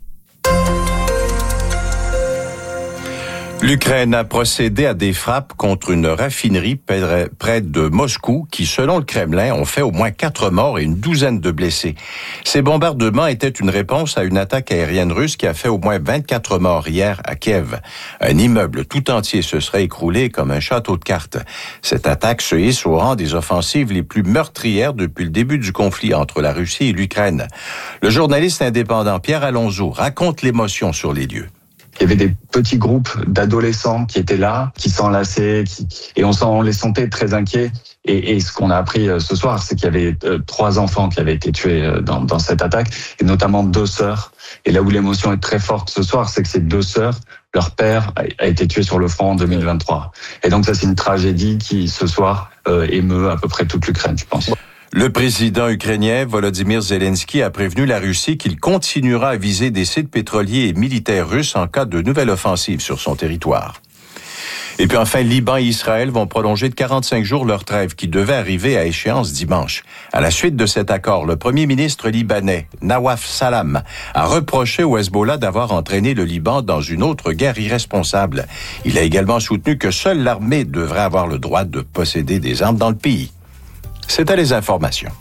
L'Ukraine a procédé à des frappes contre une raffinerie près de Moscou qui, selon le Kremlin, ont fait au moins 4 morts et une douzaine de blessés. Ces bombardements étaient une réponse à une attaque aérienne russe qui a fait au moins 24 morts hier à Kiev. Un immeuble tout entier se serait écroulé comme un château de cartes. Cette attaque se hisse au rang des offensives les plus meurtrières depuis le début du conflit entre la Russie et l'Ukraine. Le journaliste indépendant Pierre Alonso raconte l'émotion sur les lieux. Il y avait des petits groupes d'adolescents qui étaient là, qui s'enlaçaient, et on les sentait très inquiets. Et ce qu'on a appris ce soir, c'est qu'il y avait 3 enfants qui avaient été tués dans cette attaque, et notamment 2 sœurs. Et là où l'émotion est très forte ce soir, c'est que ces 2 sœurs, leur père a été tué sur le front en 2023. Et donc ça, c'est une tragédie qui, ce soir, émeut à peu près toute l'Ukraine, je pense. Le président ukrainien Volodymyr Zelensky a prévenu la Russie qu'il continuera à viser des sites pétroliers et militaires russes en cas de nouvelle offensive sur son territoire. Et puis enfin, Liban et Israël vont prolonger de 45 jours leur trêve qui devait arriver à échéance dimanche. À la suite de cet accord, le premier ministre libanais, Nawaf Salam, a reproché au Hezbollah d'avoir entraîné le Liban dans une autre guerre irresponsable. Il a également soutenu que seule l'armée devrait avoir le droit de posséder des armes dans le pays. C'était les informations.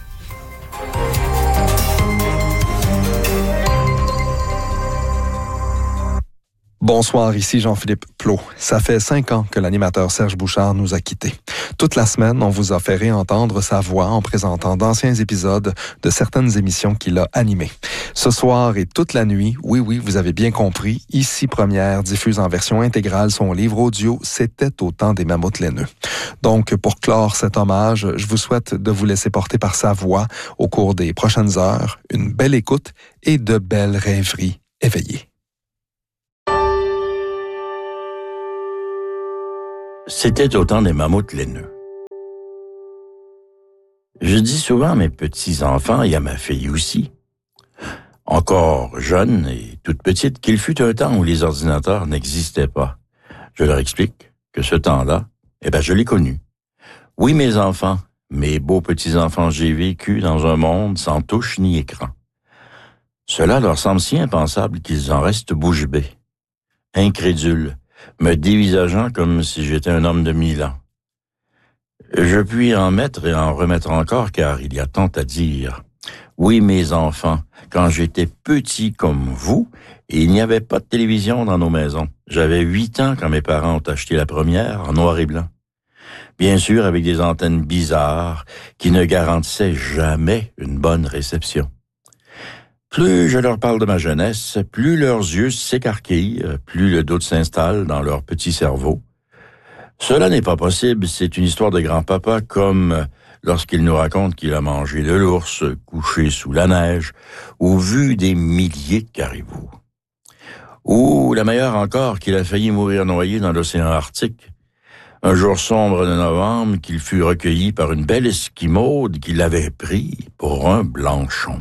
Bonsoir, ici Jean-Philippe Plot. Ça fait 5 ans que l'animateur Serge Bouchard nous a quittés. Toute la semaine, on vous a fait réentendre sa voix en présentant d'anciens épisodes de certaines émissions qu'il a animées. Ce soir et toute la nuit, oui, vous avez bien compris, Ici Première diffuse en version intégrale son livre audio « C'était au temps des mammouths laineux ». Donc, pour clore cet hommage, je vous souhaite de vous laisser porter par sa voix au cours des prochaines heures, une belle écoute et de belles rêveries éveillées. C'était au temps des mammouths laineux. Je dis souvent à mes petits-enfants et à ma fille aussi, encore jeune et toute petite, qu'il fut un temps où les ordinateurs n'existaient pas. Je leur explique que ce temps-là, je l'ai connu. Oui, mes enfants, mes beaux petits-enfants, j'ai vécu dans un monde sans touche ni écran. Cela leur semble si impensable qu'ils en restent bouche bée, incrédules, me dévisageant comme si j'étais un homme de 1000 ans. Je puis en mettre et en remettre encore, car il y a tant à dire. Oui, mes enfants, quand j'étais petit comme vous, il n'y avait pas de télévision dans nos maisons. J'avais 8 ans quand mes parents ont acheté la première en noir et blanc. Bien sûr, avec des antennes bizarres qui ne garantissaient jamais une bonne réception. Plus je leur parle de ma jeunesse, plus leurs yeux s'écarquillent, plus le doute s'installe dans leur petit cerveau. Cela n'est pas possible, c'est une histoire de grand-papa comme lorsqu'il nous raconte qu'il a mangé de l'ours, couché sous la neige, ou vu des milliers de caribous. Ou la meilleure encore, qu'il a failli mourir noyé dans l'océan Arctique. Un jour sombre de novembre, qu'il fut recueilli par une belle esquimaude qui l'avait pris pour un blanchon.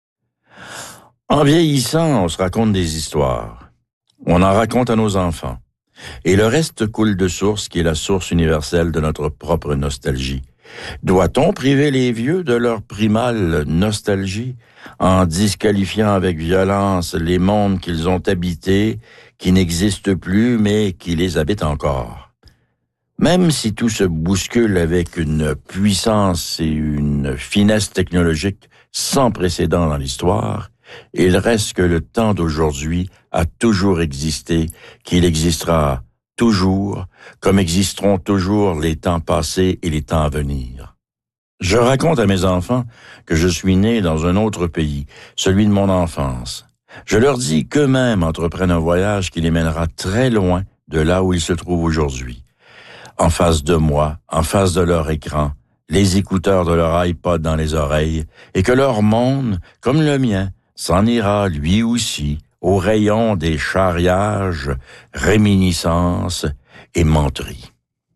En vieillissant, on se raconte des histoires. On en raconte à nos enfants. Et le reste coule de source qui est la source universelle de notre propre nostalgie. Doit-on priver les vieux de leur primale nostalgie en disqualifiant avec violence les mondes qu'ils ont habités, qui n'existent plus mais qui les habitent encore? Même si tout se bouscule avec une puissance et une finesse technologique sans précédent dans l'histoire, il reste que le temps d'aujourd'hui a toujours existé, qu'il existera toujours, comme existeront toujours les temps passés et les temps à venir. Je raconte à mes enfants que je suis né dans un autre pays, celui de mon enfance. Je leur dis qu'eux-mêmes entreprennent un voyage qui les mènera très loin de là où ils se trouvent aujourd'hui. En face de moi, en face de leur écran, les écouteurs de leur iPod dans les oreilles, et que leur monde, comme le mien, s'en ira, lui aussi, au rayon des charriages, réminiscences et menteries.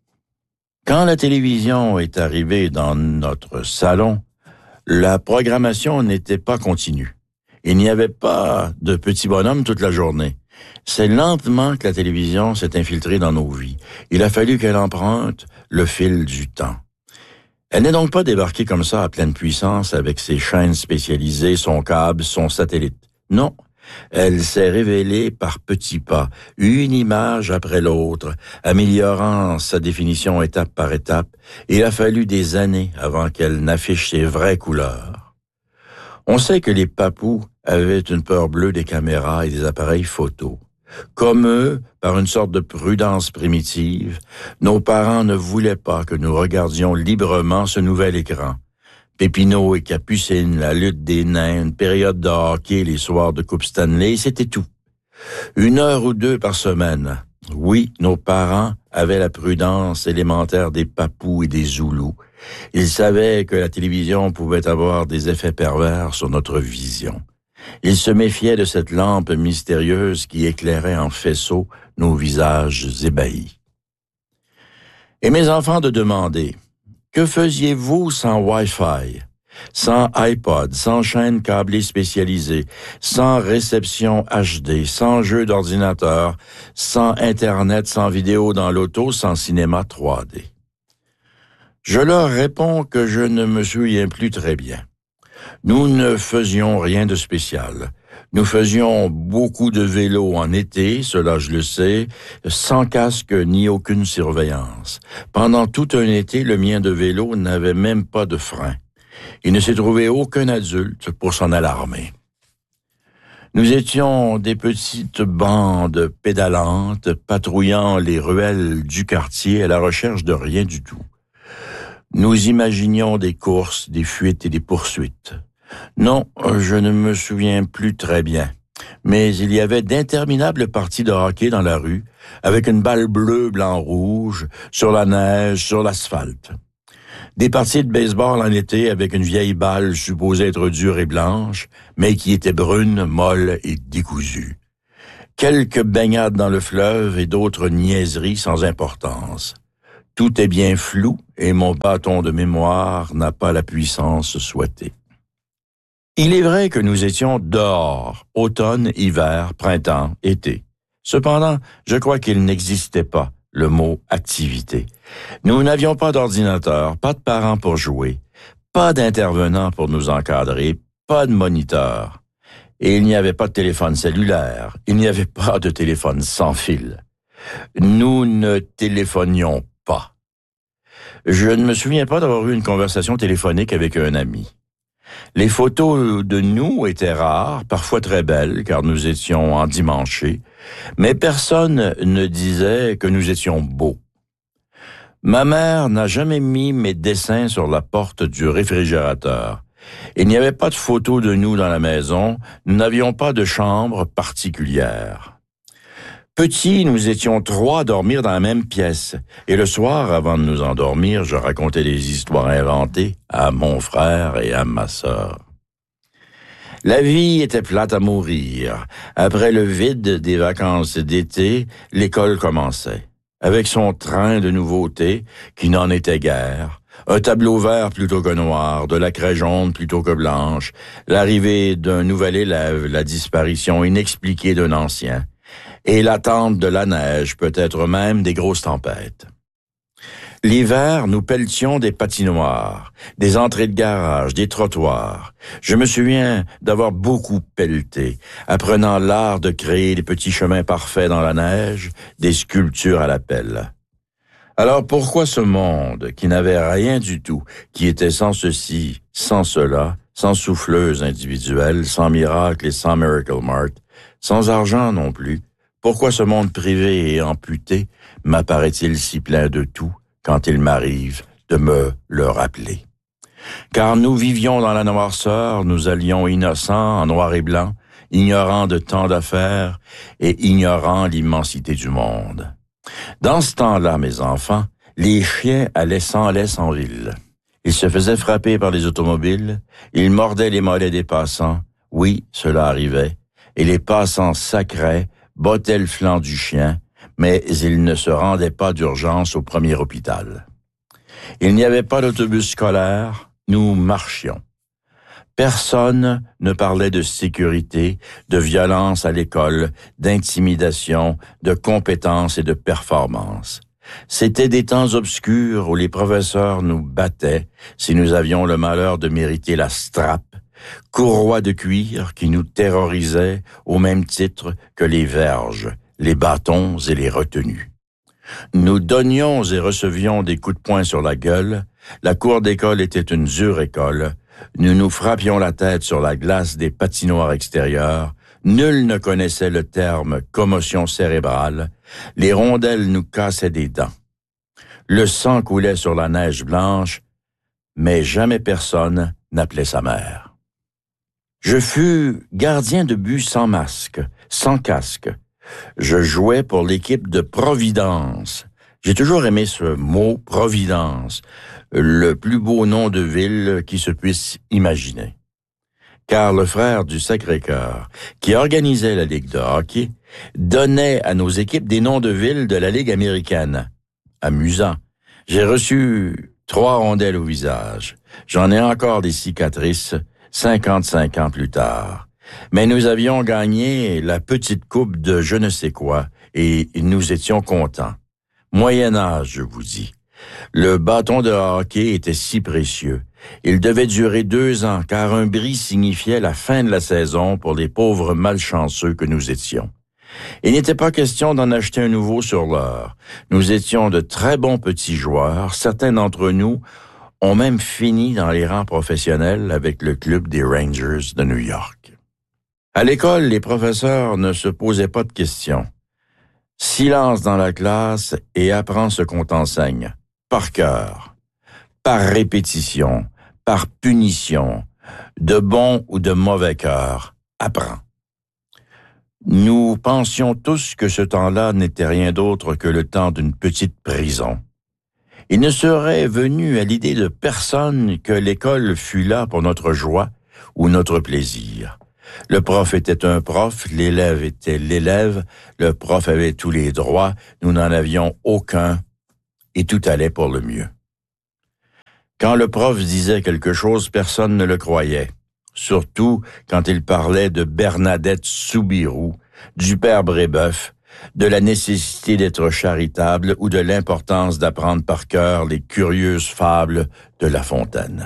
Quand la télévision est arrivée dans notre salon, la programmation n'était pas continue. Il n'y avait pas de petits bonhommes toute la journée. C'est lentement que la télévision s'est infiltrée dans nos vies. Il a fallu qu'elle emprunte le fil du temps. Elle n'est donc pas débarquée comme ça à pleine puissance avec ses chaînes spécialisées, son câble, son satellite. Non, elle s'est révélée par petits pas, une image après l'autre, améliorant sa définition étape par étape. Il a fallu des années avant qu'elle n'affiche ses vraies couleurs. On sait que les papous avaient une peur bleue des caméras et des appareils photo. Comme eux, par une sorte de prudence primitive, nos parents ne voulaient pas que nous regardions librement ce nouvel écran. Pépineau et Capucine, la lutte des nains, une période de hockey, les soirs de Coupe Stanley, c'était tout. 1 heure ou 2 par semaine. Oui, nos parents avaient la prudence élémentaire des papous et des zoulous. Ils savaient que la télévision pouvait avoir des effets pervers sur notre vision. Ils se méfiaient de cette lampe mystérieuse qui éclairait en faisceau nos visages ébahis. Et mes enfants de demander, que faisiez-vous sans Wi-Fi, sans iPod, sans chaîne câblée spécialisée, sans réception HD, sans jeu d'ordinateur, sans Internet, sans vidéo dans l'auto, sans cinéma 3D? Je leur réponds que je ne me souviens plus très bien. Nous ne faisions rien de spécial. Nous faisions beaucoup de vélo en été, cela je le sais, sans casque ni aucune surveillance. Pendant tout un été, le mien de vélo n'avait même pas de frein. Il ne s'est trouvé aucun adulte pour s'en alarmer. Nous étions des petites bandes pédalantes, patrouillant les ruelles du quartier à la recherche de rien du tout. Nous imaginions des courses, des fuites et des poursuites. Non, je ne me souviens plus très bien. Mais il y avait d'interminables parties de hockey dans la rue, avec une balle bleue, blanc, rouge, sur la neige, sur l'asphalte. Des parties de baseball en été avec une vieille balle supposée être dure et blanche, mais qui était brune, molle et décousue. Quelques baignades dans le fleuve et d'autres niaiseries sans importance. Tout est bien flou et mon bâton de mémoire n'a pas la puissance souhaitée. Il est vrai que nous étions dehors, automne, hiver, printemps, été. Cependant, je crois qu'il n'existait pas le mot « activité ». Nous n'avions pas d'ordinateur, pas de parents pour jouer, pas d'intervenants pour nous encadrer, pas de moniteur. Et il n'y avait pas de téléphone cellulaire, il n'y avait pas de téléphone sans fil. Nous ne téléphonions pas. Je ne me souviens pas d'avoir eu une conversation téléphonique avec un ami. Les photos de nous étaient rares, parfois très belles, car nous étions endimanchés, mais personne ne disait que nous étions beaux. Ma mère n'a jamais mis mes dessins sur la porte du réfrigérateur. Il n'y avait pas de photos de nous dans la maison, nous n'avions pas de chambre particulière. Petits, nous étions 3 à dormir dans la même pièce, et le soir, avant de nous endormir, je racontais des histoires inventées à mon frère et à ma sœur. La vie était plate à mourir. Après le vide des vacances d'été, l'école commençait. Avec son train de nouveautés, qui n'en était guère, un tableau vert plutôt que noir, de la craie jaune plutôt que blanche, l'arrivée d'un nouvel élève, la disparition inexpliquée d'un ancien, et l'attente de la neige, peut-être même des grosses tempêtes. L'hiver, nous pelletions des patinoires, des entrées de garage, des trottoirs. Je me souviens d'avoir beaucoup pelleté, apprenant l'art de créer des petits chemins parfaits dans la neige, des sculptures à la pelle. Alors pourquoi ce monde qui n'avait rien du tout, qui était sans ceci, sans cela, sans souffleuse individuelle, sans miracle et sans Miracle Mart, sans argent non plus, pourquoi ce monde privé et amputé m'apparaît-il si plein de tout quand il m'arrive de me le rappeler? Car nous vivions dans la noirceur, nous allions innocents en noir et blanc, ignorants de tant d'affaires et ignorant l'immensité du monde. Dans ce temps-là, mes enfants, les chiens allaient sans laisse en ville. Ils se faisaient frapper par les automobiles, ils mordaient les mollets des passants, oui, cela arrivait, et les passants sacraient, bottaient le flanc du chien, mais ils ne se rendaient pas d'urgence au premier hôpital. Il n'y avait pas d'autobus scolaire, nous marchions. Personne ne parlait de sécurité, de violence à l'école, d'intimidation, de compétence et de performance. C'étaient des temps obscurs où les professeurs nous battaient si nous avions le malheur de mériter la strap, courroie de cuir qui nous terrorisait au même titre que les verges, les bâtons et les retenues. Nous donnions et recevions des coups de poing sur la gueule, la cour d'école était une dure école, nous nous frappions la tête sur la glace des patinoires extérieures, nul ne connaissait le terme commotion cérébrale, les rondelles nous cassaient des dents. Le sang coulait sur la neige blanche, mais jamais personne n'appelait sa mère. Je fus gardien de but sans masque, sans casque. Je jouais pour l'équipe de Providence. J'ai toujours aimé ce mot Providence, le plus beau nom de ville qui se puisse imaginer. Car le frère du Sacré-Cœur, qui organisait la Ligue de hockey, donnait à nos équipes des noms de villes de la Ligue américaine. Amusant. J'ai reçu 3 rondelles au visage. J'en ai encore des cicatrices 55 ans plus tard. Mais nous avions gagné la petite coupe de je ne sais quoi et nous étions contents. Moyen âge, je vous dis. Le bâton de hockey était si précieux. Il devait durer 2 ans car un bris signifiait la fin de la saison pour les pauvres malchanceux que nous étions. Il n'était pas question d'en acheter un nouveau sur l'heure. Nous étions de très bons petits joueurs. Certains d'entre nous ont même fini dans les rangs professionnels avec le club des Rangers de New York. À l'école, les professeurs ne se posaient pas de questions. Silence dans la classe et apprends ce qu'on t'enseigne. Par cœur, par répétition, par punition, de bon ou de mauvais cœur. Apprends. Nous pensions tous que ce temps-là n'était rien d'autre que le temps d'une petite prison. Il ne serait venu à l'idée de personne que l'école fût là pour notre joie ou notre plaisir. Le prof était un prof, l'élève était l'élève, le prof avait tous les droits, nous n'en avions aucun, et tout allait pour le mieux. Quand le prof disait quelque chose, personne ne le croyait. Surtout quand il parlait de Bernadette Soubirous, du père Brébeuf, de la nécessité d'être charitable ou de l'importance d'apprendre par cœur les curieuses fables de La Fontaine.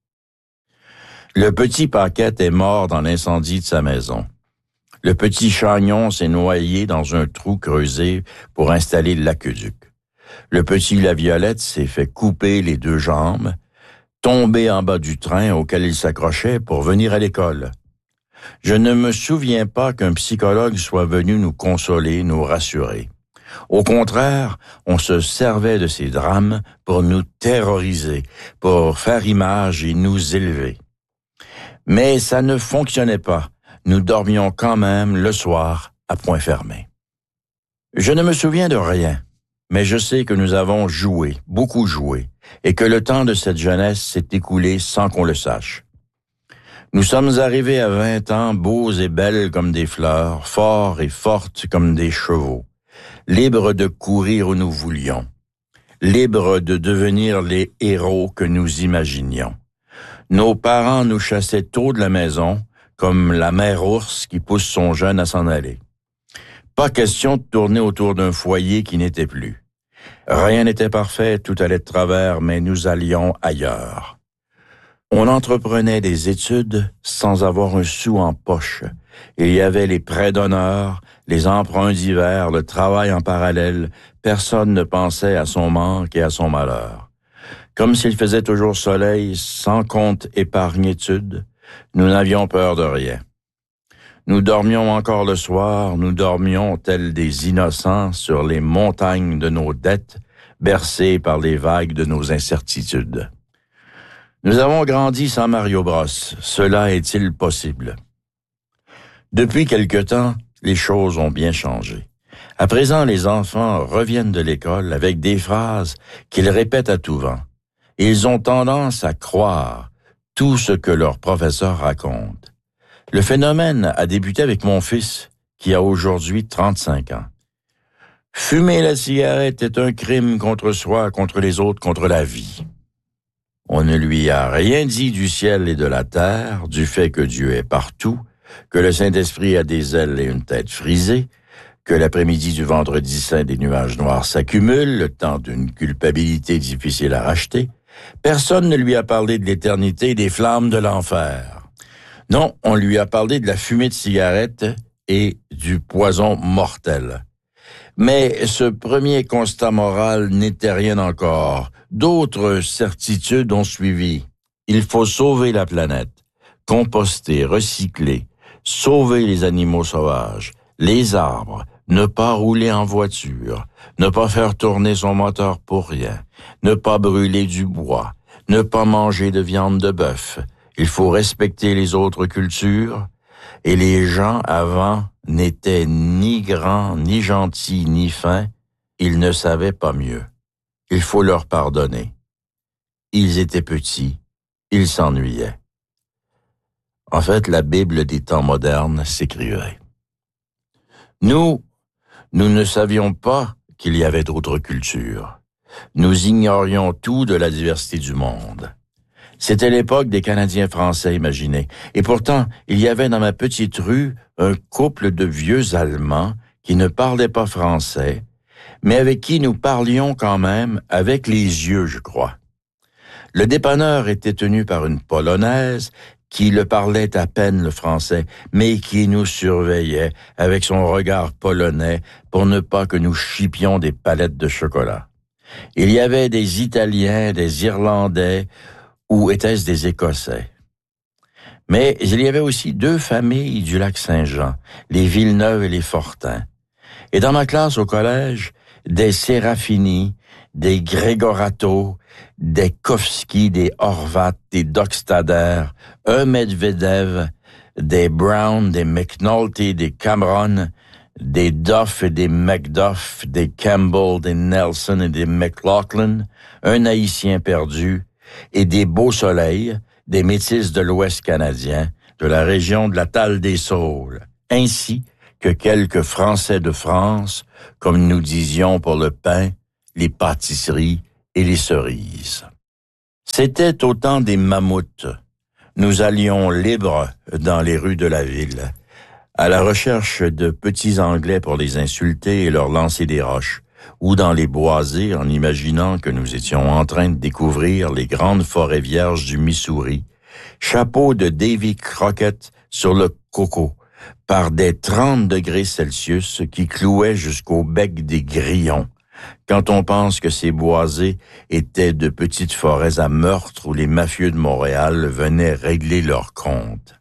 Le petit Paquette est mort dans l'incendie de sa maison. Le petit Chagnon s'est noyé dans un trou creusé pour installer l'aqueduc. Le petit Laviolette s'est fait couper les 2 jambes, tomber en bas du train auquel il s'accrochait pour venir à l'école. Je ne me souviens pas qu'un psychologue soit venu nous consoler, nous rassurer. Au contraire, on se servait de ces drames pour nous terroriser, pour faire image et nous élever. Mais ça ne fonctionnait pas. Nous dormions quand même le soir à point fermé. Je ne me souviens de rien, mais je sais que nous avons joué, beaucoup joué, et que le temps de cette jeunesse s'est écoulé sans qu'on le sache. Nous sommes arrivés à 20 ans, beaux et belles comme des fleurs, forts et fortes comme des chevaux, libres de courir où nous voulions, libres de devenir les héros que nous imaginions. Nos parents nous chassaient tôt de la maison, comme la mère ours qui pousse son jeune à s'en aller. Pas question de tourner autour d'un foyer qui n'était plus. Rien n'était parfait, tout allait de travers, mais nous allions ailleurs. On entreprenait des études sans avoir un sou en poche. Il y avait les prêts d'honneur, les emprunts d'hiver, le travail en parallèle. Personne ne pensait à son manque et à son malheur. Comme s'il faisait toujours soleil, sans compte épargne-études, nous n'avions peur de rien. Nous dormions encore le soir, nous dormions tels des innocents sur les montagnes de nos dettes, bercés par les vagues de nos incertitudes. Nous avons grandi sans Mario Bros. Cela est-il possible? Depuis quelque temps, les choses ont bien changé. À présent, les enfants reviennent de l'école avec des phrases qu'ils répètent à tout vent. Ils ont tendance à croire tout ce que leur professeur raconte. Le phénomène a débuté avec mon fils, qui a aujourd'hui 35 ans. Fumer la cigarette est un crime contre soi, contre les autres, contre la vie. On ne lui a rien dit du ciel et de la terre, du fait que Dieu est partout, que le Saint-Esprit a des ailes et une tête frisée, que l'après-midi du vendredi saint des nuages noirs s'accumulent, le temps d'une culpabilité difficile à racheter. Personne ne lui a parlé de l'éternité et des flammes de l'enfer. Non, on lui a parlé de la fumée de cigarette et du poison mortel. Mais ce premier constat moral n'était rien encore. D'autres certitudes ont suivi. Il faut sauver la planète, composter, recycler, sauver les animaux sauvages, les arbres, ne pas rouler en voiture, ne pas faire tourner son moteur pour rien, ne pas brûler du bois, ne pas manger de viande de bœuf. Il faut respecter les autres cultures, et les gens avant n'étaient ni grands, ni gentils, ni fins, ils ne savaient pas mieux. Il faut leur pardonner. Ils étaient petits, ils s'ennuyaient. En fait, la Bible des temps modernes s'écrivait. Nous ne savions pas qu'il y avait d'autres cultures. Nous ignorions tout de la diversité du monde. C'était l'époque des Canadiens français, imaginez. Et pourtant, il y avait dans ma petite rue un couple de vieux Allemands qui ne parlaient pas français, mais avec qui nous parlions quand même avec les yeux, je crois. Le dépanneur était tenu par une Polonaise qui le parlait à peine le français, mais qui nous surveillait avec son regard polonais pour ne pas que nous chipions des palettes de chocolat. Il y avait des Italiens, des Irlandais, ou était-ce des Écossais? Mais il y avait aussi 2 familles du lac Saint-Jean, les Villeneuve et les Fortin. Et dans ma classe au collège, des Serafini, des Grégorato, des Kovski, des Horvat, des Dockstader, un Medvedev, des Brown, des McNulty, des Cameron, des Duff et des McDuff, des Campbell, des Nelson et des McLaughlin, un Haïtien perdu, et des Beaux Soleils, des Métis de l'Ouest canadien, de la région de la Talle des Saules, ainsi que quelques Français de France, comme nous disions pour le pain, les pâtisseries et les cerises. C'était au temps des mammouths. Nous allions libres dans les rues de la ville, à la recherche de petits Anglais pour les insulter et leur lancer des roches, ou dans les boisés en imaginant que nous étions en train de découvrir les grandes forêts vierges du Missouri, chapeau de Davy Crockett sur le coco, par des 30 degrés Celsius qui clouaient jusqu'au bec des grillons, quand on pense que ces boisés étaient de petites forêts à meurtre où les mafieux de Montréal venaient régler leurs comptes.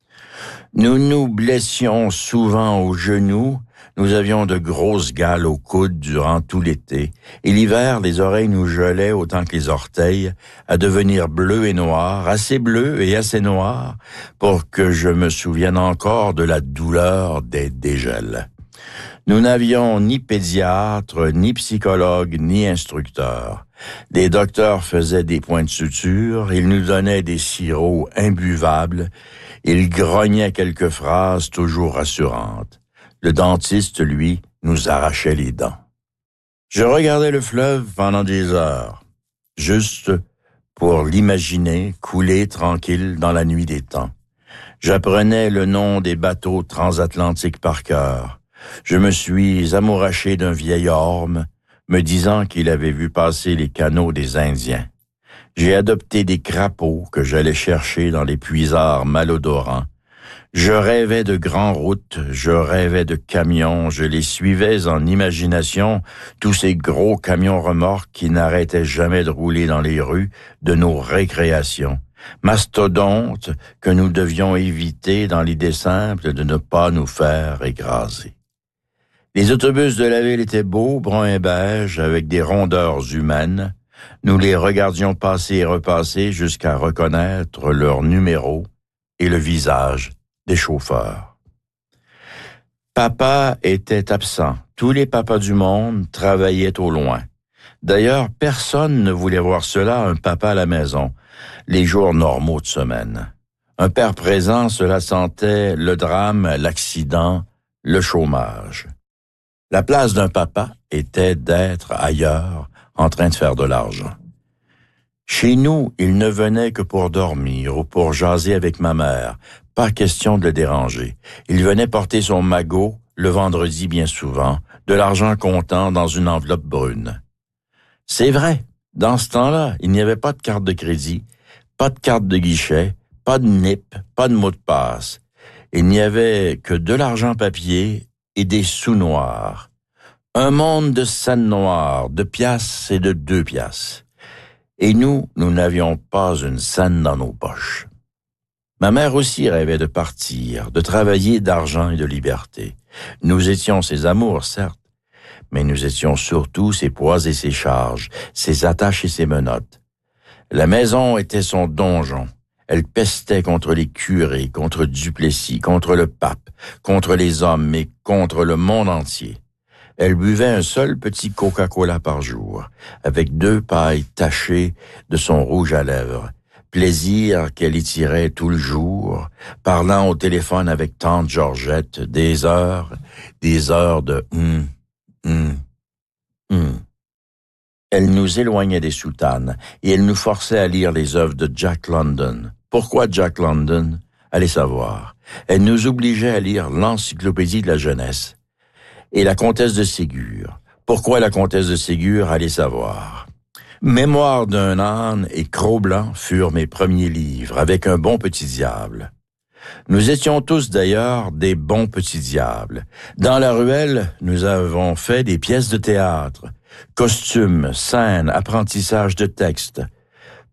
Nous nous blessions souvent aux genoux, nous avions de grosses gales aux coudes durant tout l'été, et l'hiver, les oreilles nous gelaient autant que les orteils, à devenir bleues et noires, assez bleues et assez noires, pour que je me souvienne encore de la douleur des dégels. Nous n'avions ni pédiatre, ni psychologue, ni instructeur. Des docteurs faisaient des points de suture, ils nous donnaient des sirops imbuvables, ils grognaient quelques phrases toujours rassurantes. Le dentiste, lui, nous arrachait les dents. Je regardais le fleuve pendant des heures, juste pour l'imaginer couler tranquille dans la nuit des temps. J'apprenais le nom des bateaux transatlantiques par cœur. Je me suis amouraché d'un vieil orme, me disant qu'il avait vu passer les canaux des Indiens. J'ai adopté des crapauds que j'allais chercher dans les puisards malodorants. Je rêvais de grandes routes, je rêvais de camions, je les suivais en imagination, tous ces gros camions remorques qui n'arrêtaient jamais de rouler dans les rues de nos récréations. Mastodontes que nous devions éviter dans l'idée simple de ne pas nous faire écraser. Les autobus de la ville étaient beaux, bruns et beiges, avec des rondeurs humaines. Nous les regardions passer et repasser jusqu'à reconnaître leur numéro et le visage des chauffeurs. Papa était absent. Tous les papas du monde travaillaient au loin. D'ailleurs, personne ne voulait voir cela, un papa à la maison, les jours normaux de semaine. Un père présent, cela sentait le drame, l'accident, le chômage. La place d'un papa était d'être ailleurs, en train de faire de l'argent. Chez nous, il ne venait que pour dormir ou pour jaser avec ma mère. Pas question de le déranger. Il venait porter son magot, le vendredi bien souvent, de l'argent comptant dans une enveloppe brune. C'est vrai, dans ce temps-là, il n'y avait pas de carte de crédit, pas de carte de guichet, pas de NIP, pas de mot de passe. Il n'y avait que de l'argent papier et des sous noirs. Un monde de scènes noires, de piastres et de 2 piastres. Et nous n'avions pas une scène dans nos poches. Ma mère aussi rêvait de partir, de travailler d'argent et de liberté. Nous étions ses amours, certes, mais nous étions surtout ses poids et ses charges, ses attaches et ses menottes. La maison était son donjon. Elle pestait contre les curés, contre Duplessis, contre le pape, contre les hommes et contre le monde entier. Elle buvait un seul petit Coca-Cola par jour, avec 2 pailles tachées de son rouge à lèvres. Plaisir qu'elle y tirait tout le jour, parlant au téléphone avec tante Georgette, des heures de Elle nous éloignait des soutanes et elle nous forçait à lire les œuvres de Jack London. Pourquoi Jack London? Allez savoir. Elle nous obligeait à lire l'encyclopédie de la jeunesse. Et la comtesse de Ségur. Pourquoi la comtesse de Ségur? Allez savoir. Mémoire d'un âne et Cro-Blanc furent mes premiers livres, avec un bon petit diable. Nous étions tous d'ailleurs des bons petits diables. Dans la ruelle, nous avons fait des pièces de théâtre, costumes, scènes, apprentissage de textes.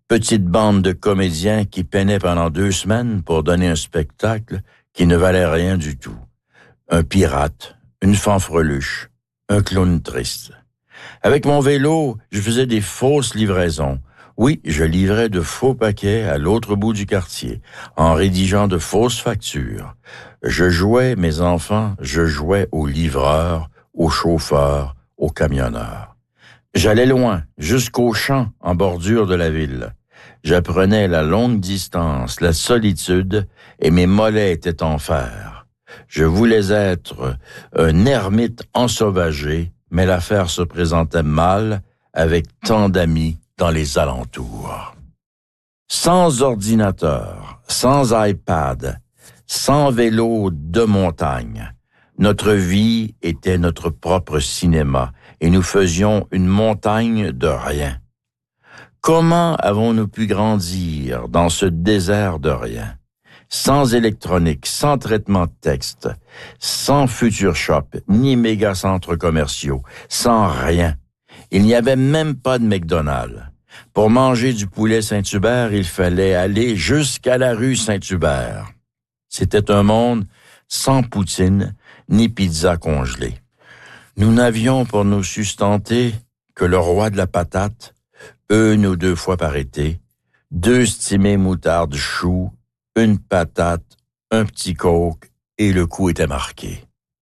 Petite bande de comédiens qui peinaient pendant 2 semaines pour donner un spectacle qui ne valait rien du tout. Un pirate, une fanfreluche, un clown triste. Avec mon vélo, je faisais des fausses livraisons. Oui, je livrais de faux paquets à l'autre bout du quartier, en rédigeant de fausses factures. Je jouais, mes enfants, je jouais aux livreurs, aux chauffeurs, aux camionneurs. J'allais loin, jusqu'aux champs en bordure de la ville. J'apprenais la longue distance, la solitude, et mes mollets étaient en fer. Je voulais être un ermite ensauvagé, mais l'affaire se présentait mal avec tant d'amis dans les alentours. Sans ordinateur, sans iPad, sans vélo de montagne, notre vie était notre propre cinéma et nous faisions une montagne de rien. Comment avons-nous pu grandir dans ce désert de rien? Sans électronique, sans traitement de texte, sans Future Shop, ni méga centres commerciaux, sans rien. Il n'y avait même pas de McDonald's. Pour manger du poulet Saint-Hubert, il fallait aller jusqu'à la rue Saint-Hubert. C'était un monde sans poutine ni pizza congelée. Nous n'avions pour nous sustenter que le roi de la patate, 1 ou 2 fois par été, 2 stimés moutardes choux, une patate, un petit coke, et le coup était marqué.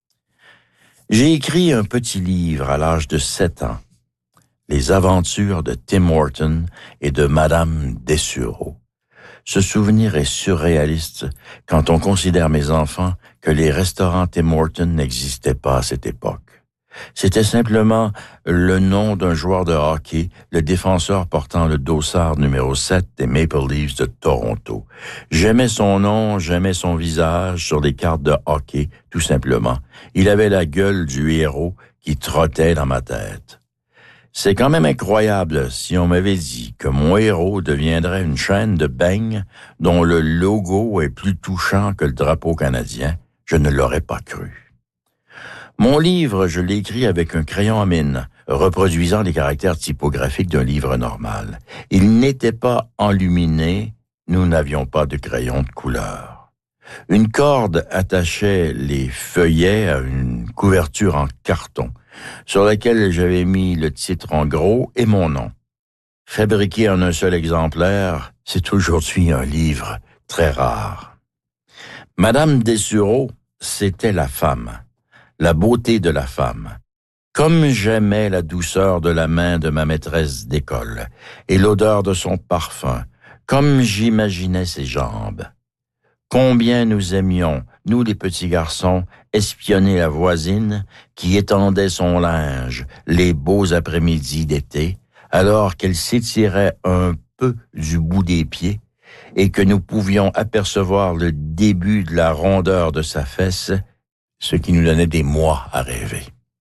J'ai écrit un petit livre à l'âge de 7 ans, Les aventures de Tim Horton et de Madame Dessureau. Ce souvenir est surréaliste quand on considère, mes enfants, que les restaurants Tim Horton n'existaient pas à cette époque. C'était simplement le nom d'un joueur de hockey, le défenseur portant le dossard numéro 7 des Maple Leafs de Toronto. J'aimais son nom, j'aimais son visage sur les cartes de hockey, tout simplement. Il avait la gueule du héros qui trottait dans ma tête. C'est quand même incroyable si on m'avait dit que mon héros deviendrait une chaîne de beignes dont le logo est plus touchant que le drapeau canadien. Je ne l'aurais pas cru. Mon livre, je l'ai écrit avec un crayon à mine, reproduisant les caractères typographiques d'un livre normal. Il n'était pas enluminé, nous n'avions pas de crayon de couleur. Une corde attachait les feuillets à une couverture en carton, sur laquelle j'avais mis le titre en gros et mon nom. Fabriqué en un seul exemplaire, c'est aujourd'hui un livre très rare. Madame Dessureau, c'était la femme. La beauté de la femme. Comme j'aimais la douceur de la main de ma maîtresse d'école et l'odeur de son parfum, comme j'imaginais ses jambes. Combien nous aimions, nous les petits garçons, espionner la voisine qui étendait son linge les beaux après-midi d'été, alors qu'elle s'étirait un peu du bout des pieds et que nous pouvions apercevoir le début de la rondeur de sa fesse, ce qui nous donnait des mois à rêver.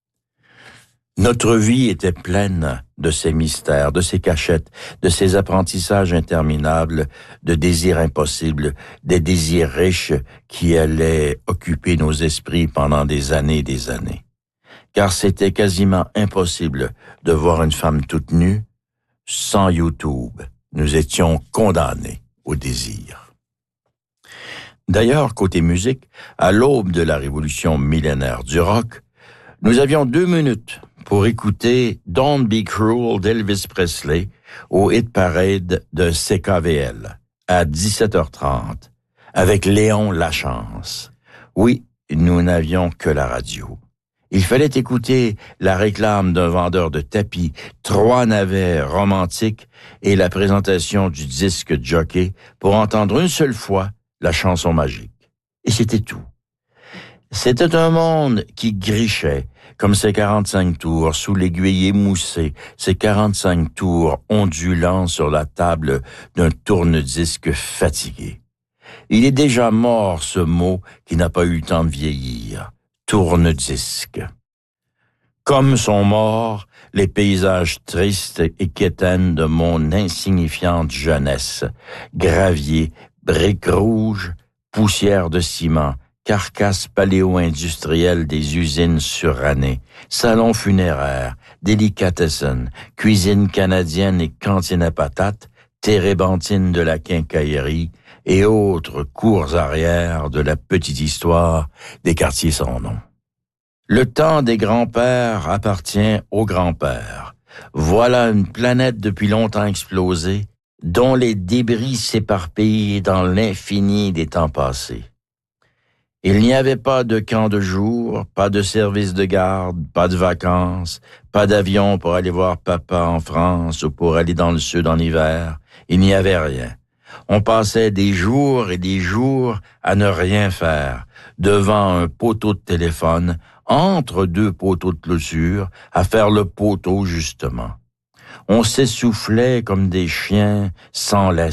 Notre vie était pleine de ces mystères, de ces cachettes, de ces apprentissages interminables, de désirs impossibles, des désirs riches qui allaient occuper nos esprits pendant des années et des années. Car c'était quasiment impossible de voir une femme toute nue sans YouTube. Nous étions condamnés au désir. D'ailleurs, côté musique, à l'aube de la révolution millénaire du rock, nous avions 2 minutes pour écouter Don't Be Cruel d'Elvis Presley au hit parade de CKVL à 17h30 avec Léon Lachance. Oui, nous n'avions que la radio. Il fallait écouter la réclame d'un vendeur de tapis, 3 navets romantiques et la présentation du disque jockey pour entendre une seule fois la chanson magique. Et c'était tout. C'était un monde qui grichait, comme ses 45 tours sous l'aiguille émoussée, ses 45 tours ondulants sur la table d'un tourne-disque fatigué. Il est déjà mort, ce mot qui n'a pas eu le temps de vieillir. Tourne-disque. Comme sont morts les paysages tristes et quétaines de mon insignifiante jeunesse, gravier, briques rouges, poussière de ciment, carcasse paléo-industrielle des usines surannées, salons funéraires, délicatessen, cuisine canadienne et cantine à patates, térébenthine de la quincaillerie et autres cours arrière de la petite histoire des quartiers sans nom. Le temps des grands-pères appartient aux grands-pères. Voilà une planète depuis longtemps explosée, dont les débris s'éparpillent dans l'infini des temps passés. Il n'y avait pas de camp de jour, pas de service de garde, pas de vacances, pas d'avion pour aller voir papa en France ou pour aller dans le sud en hiver. Il n'y avait rien. On passait des jours et des jours à ne rien faire, devant un poteau de téléphone, entre deux poteaux de clôture, à faire le poteau justement. On s'essoufflait comme des chiens sans laisse.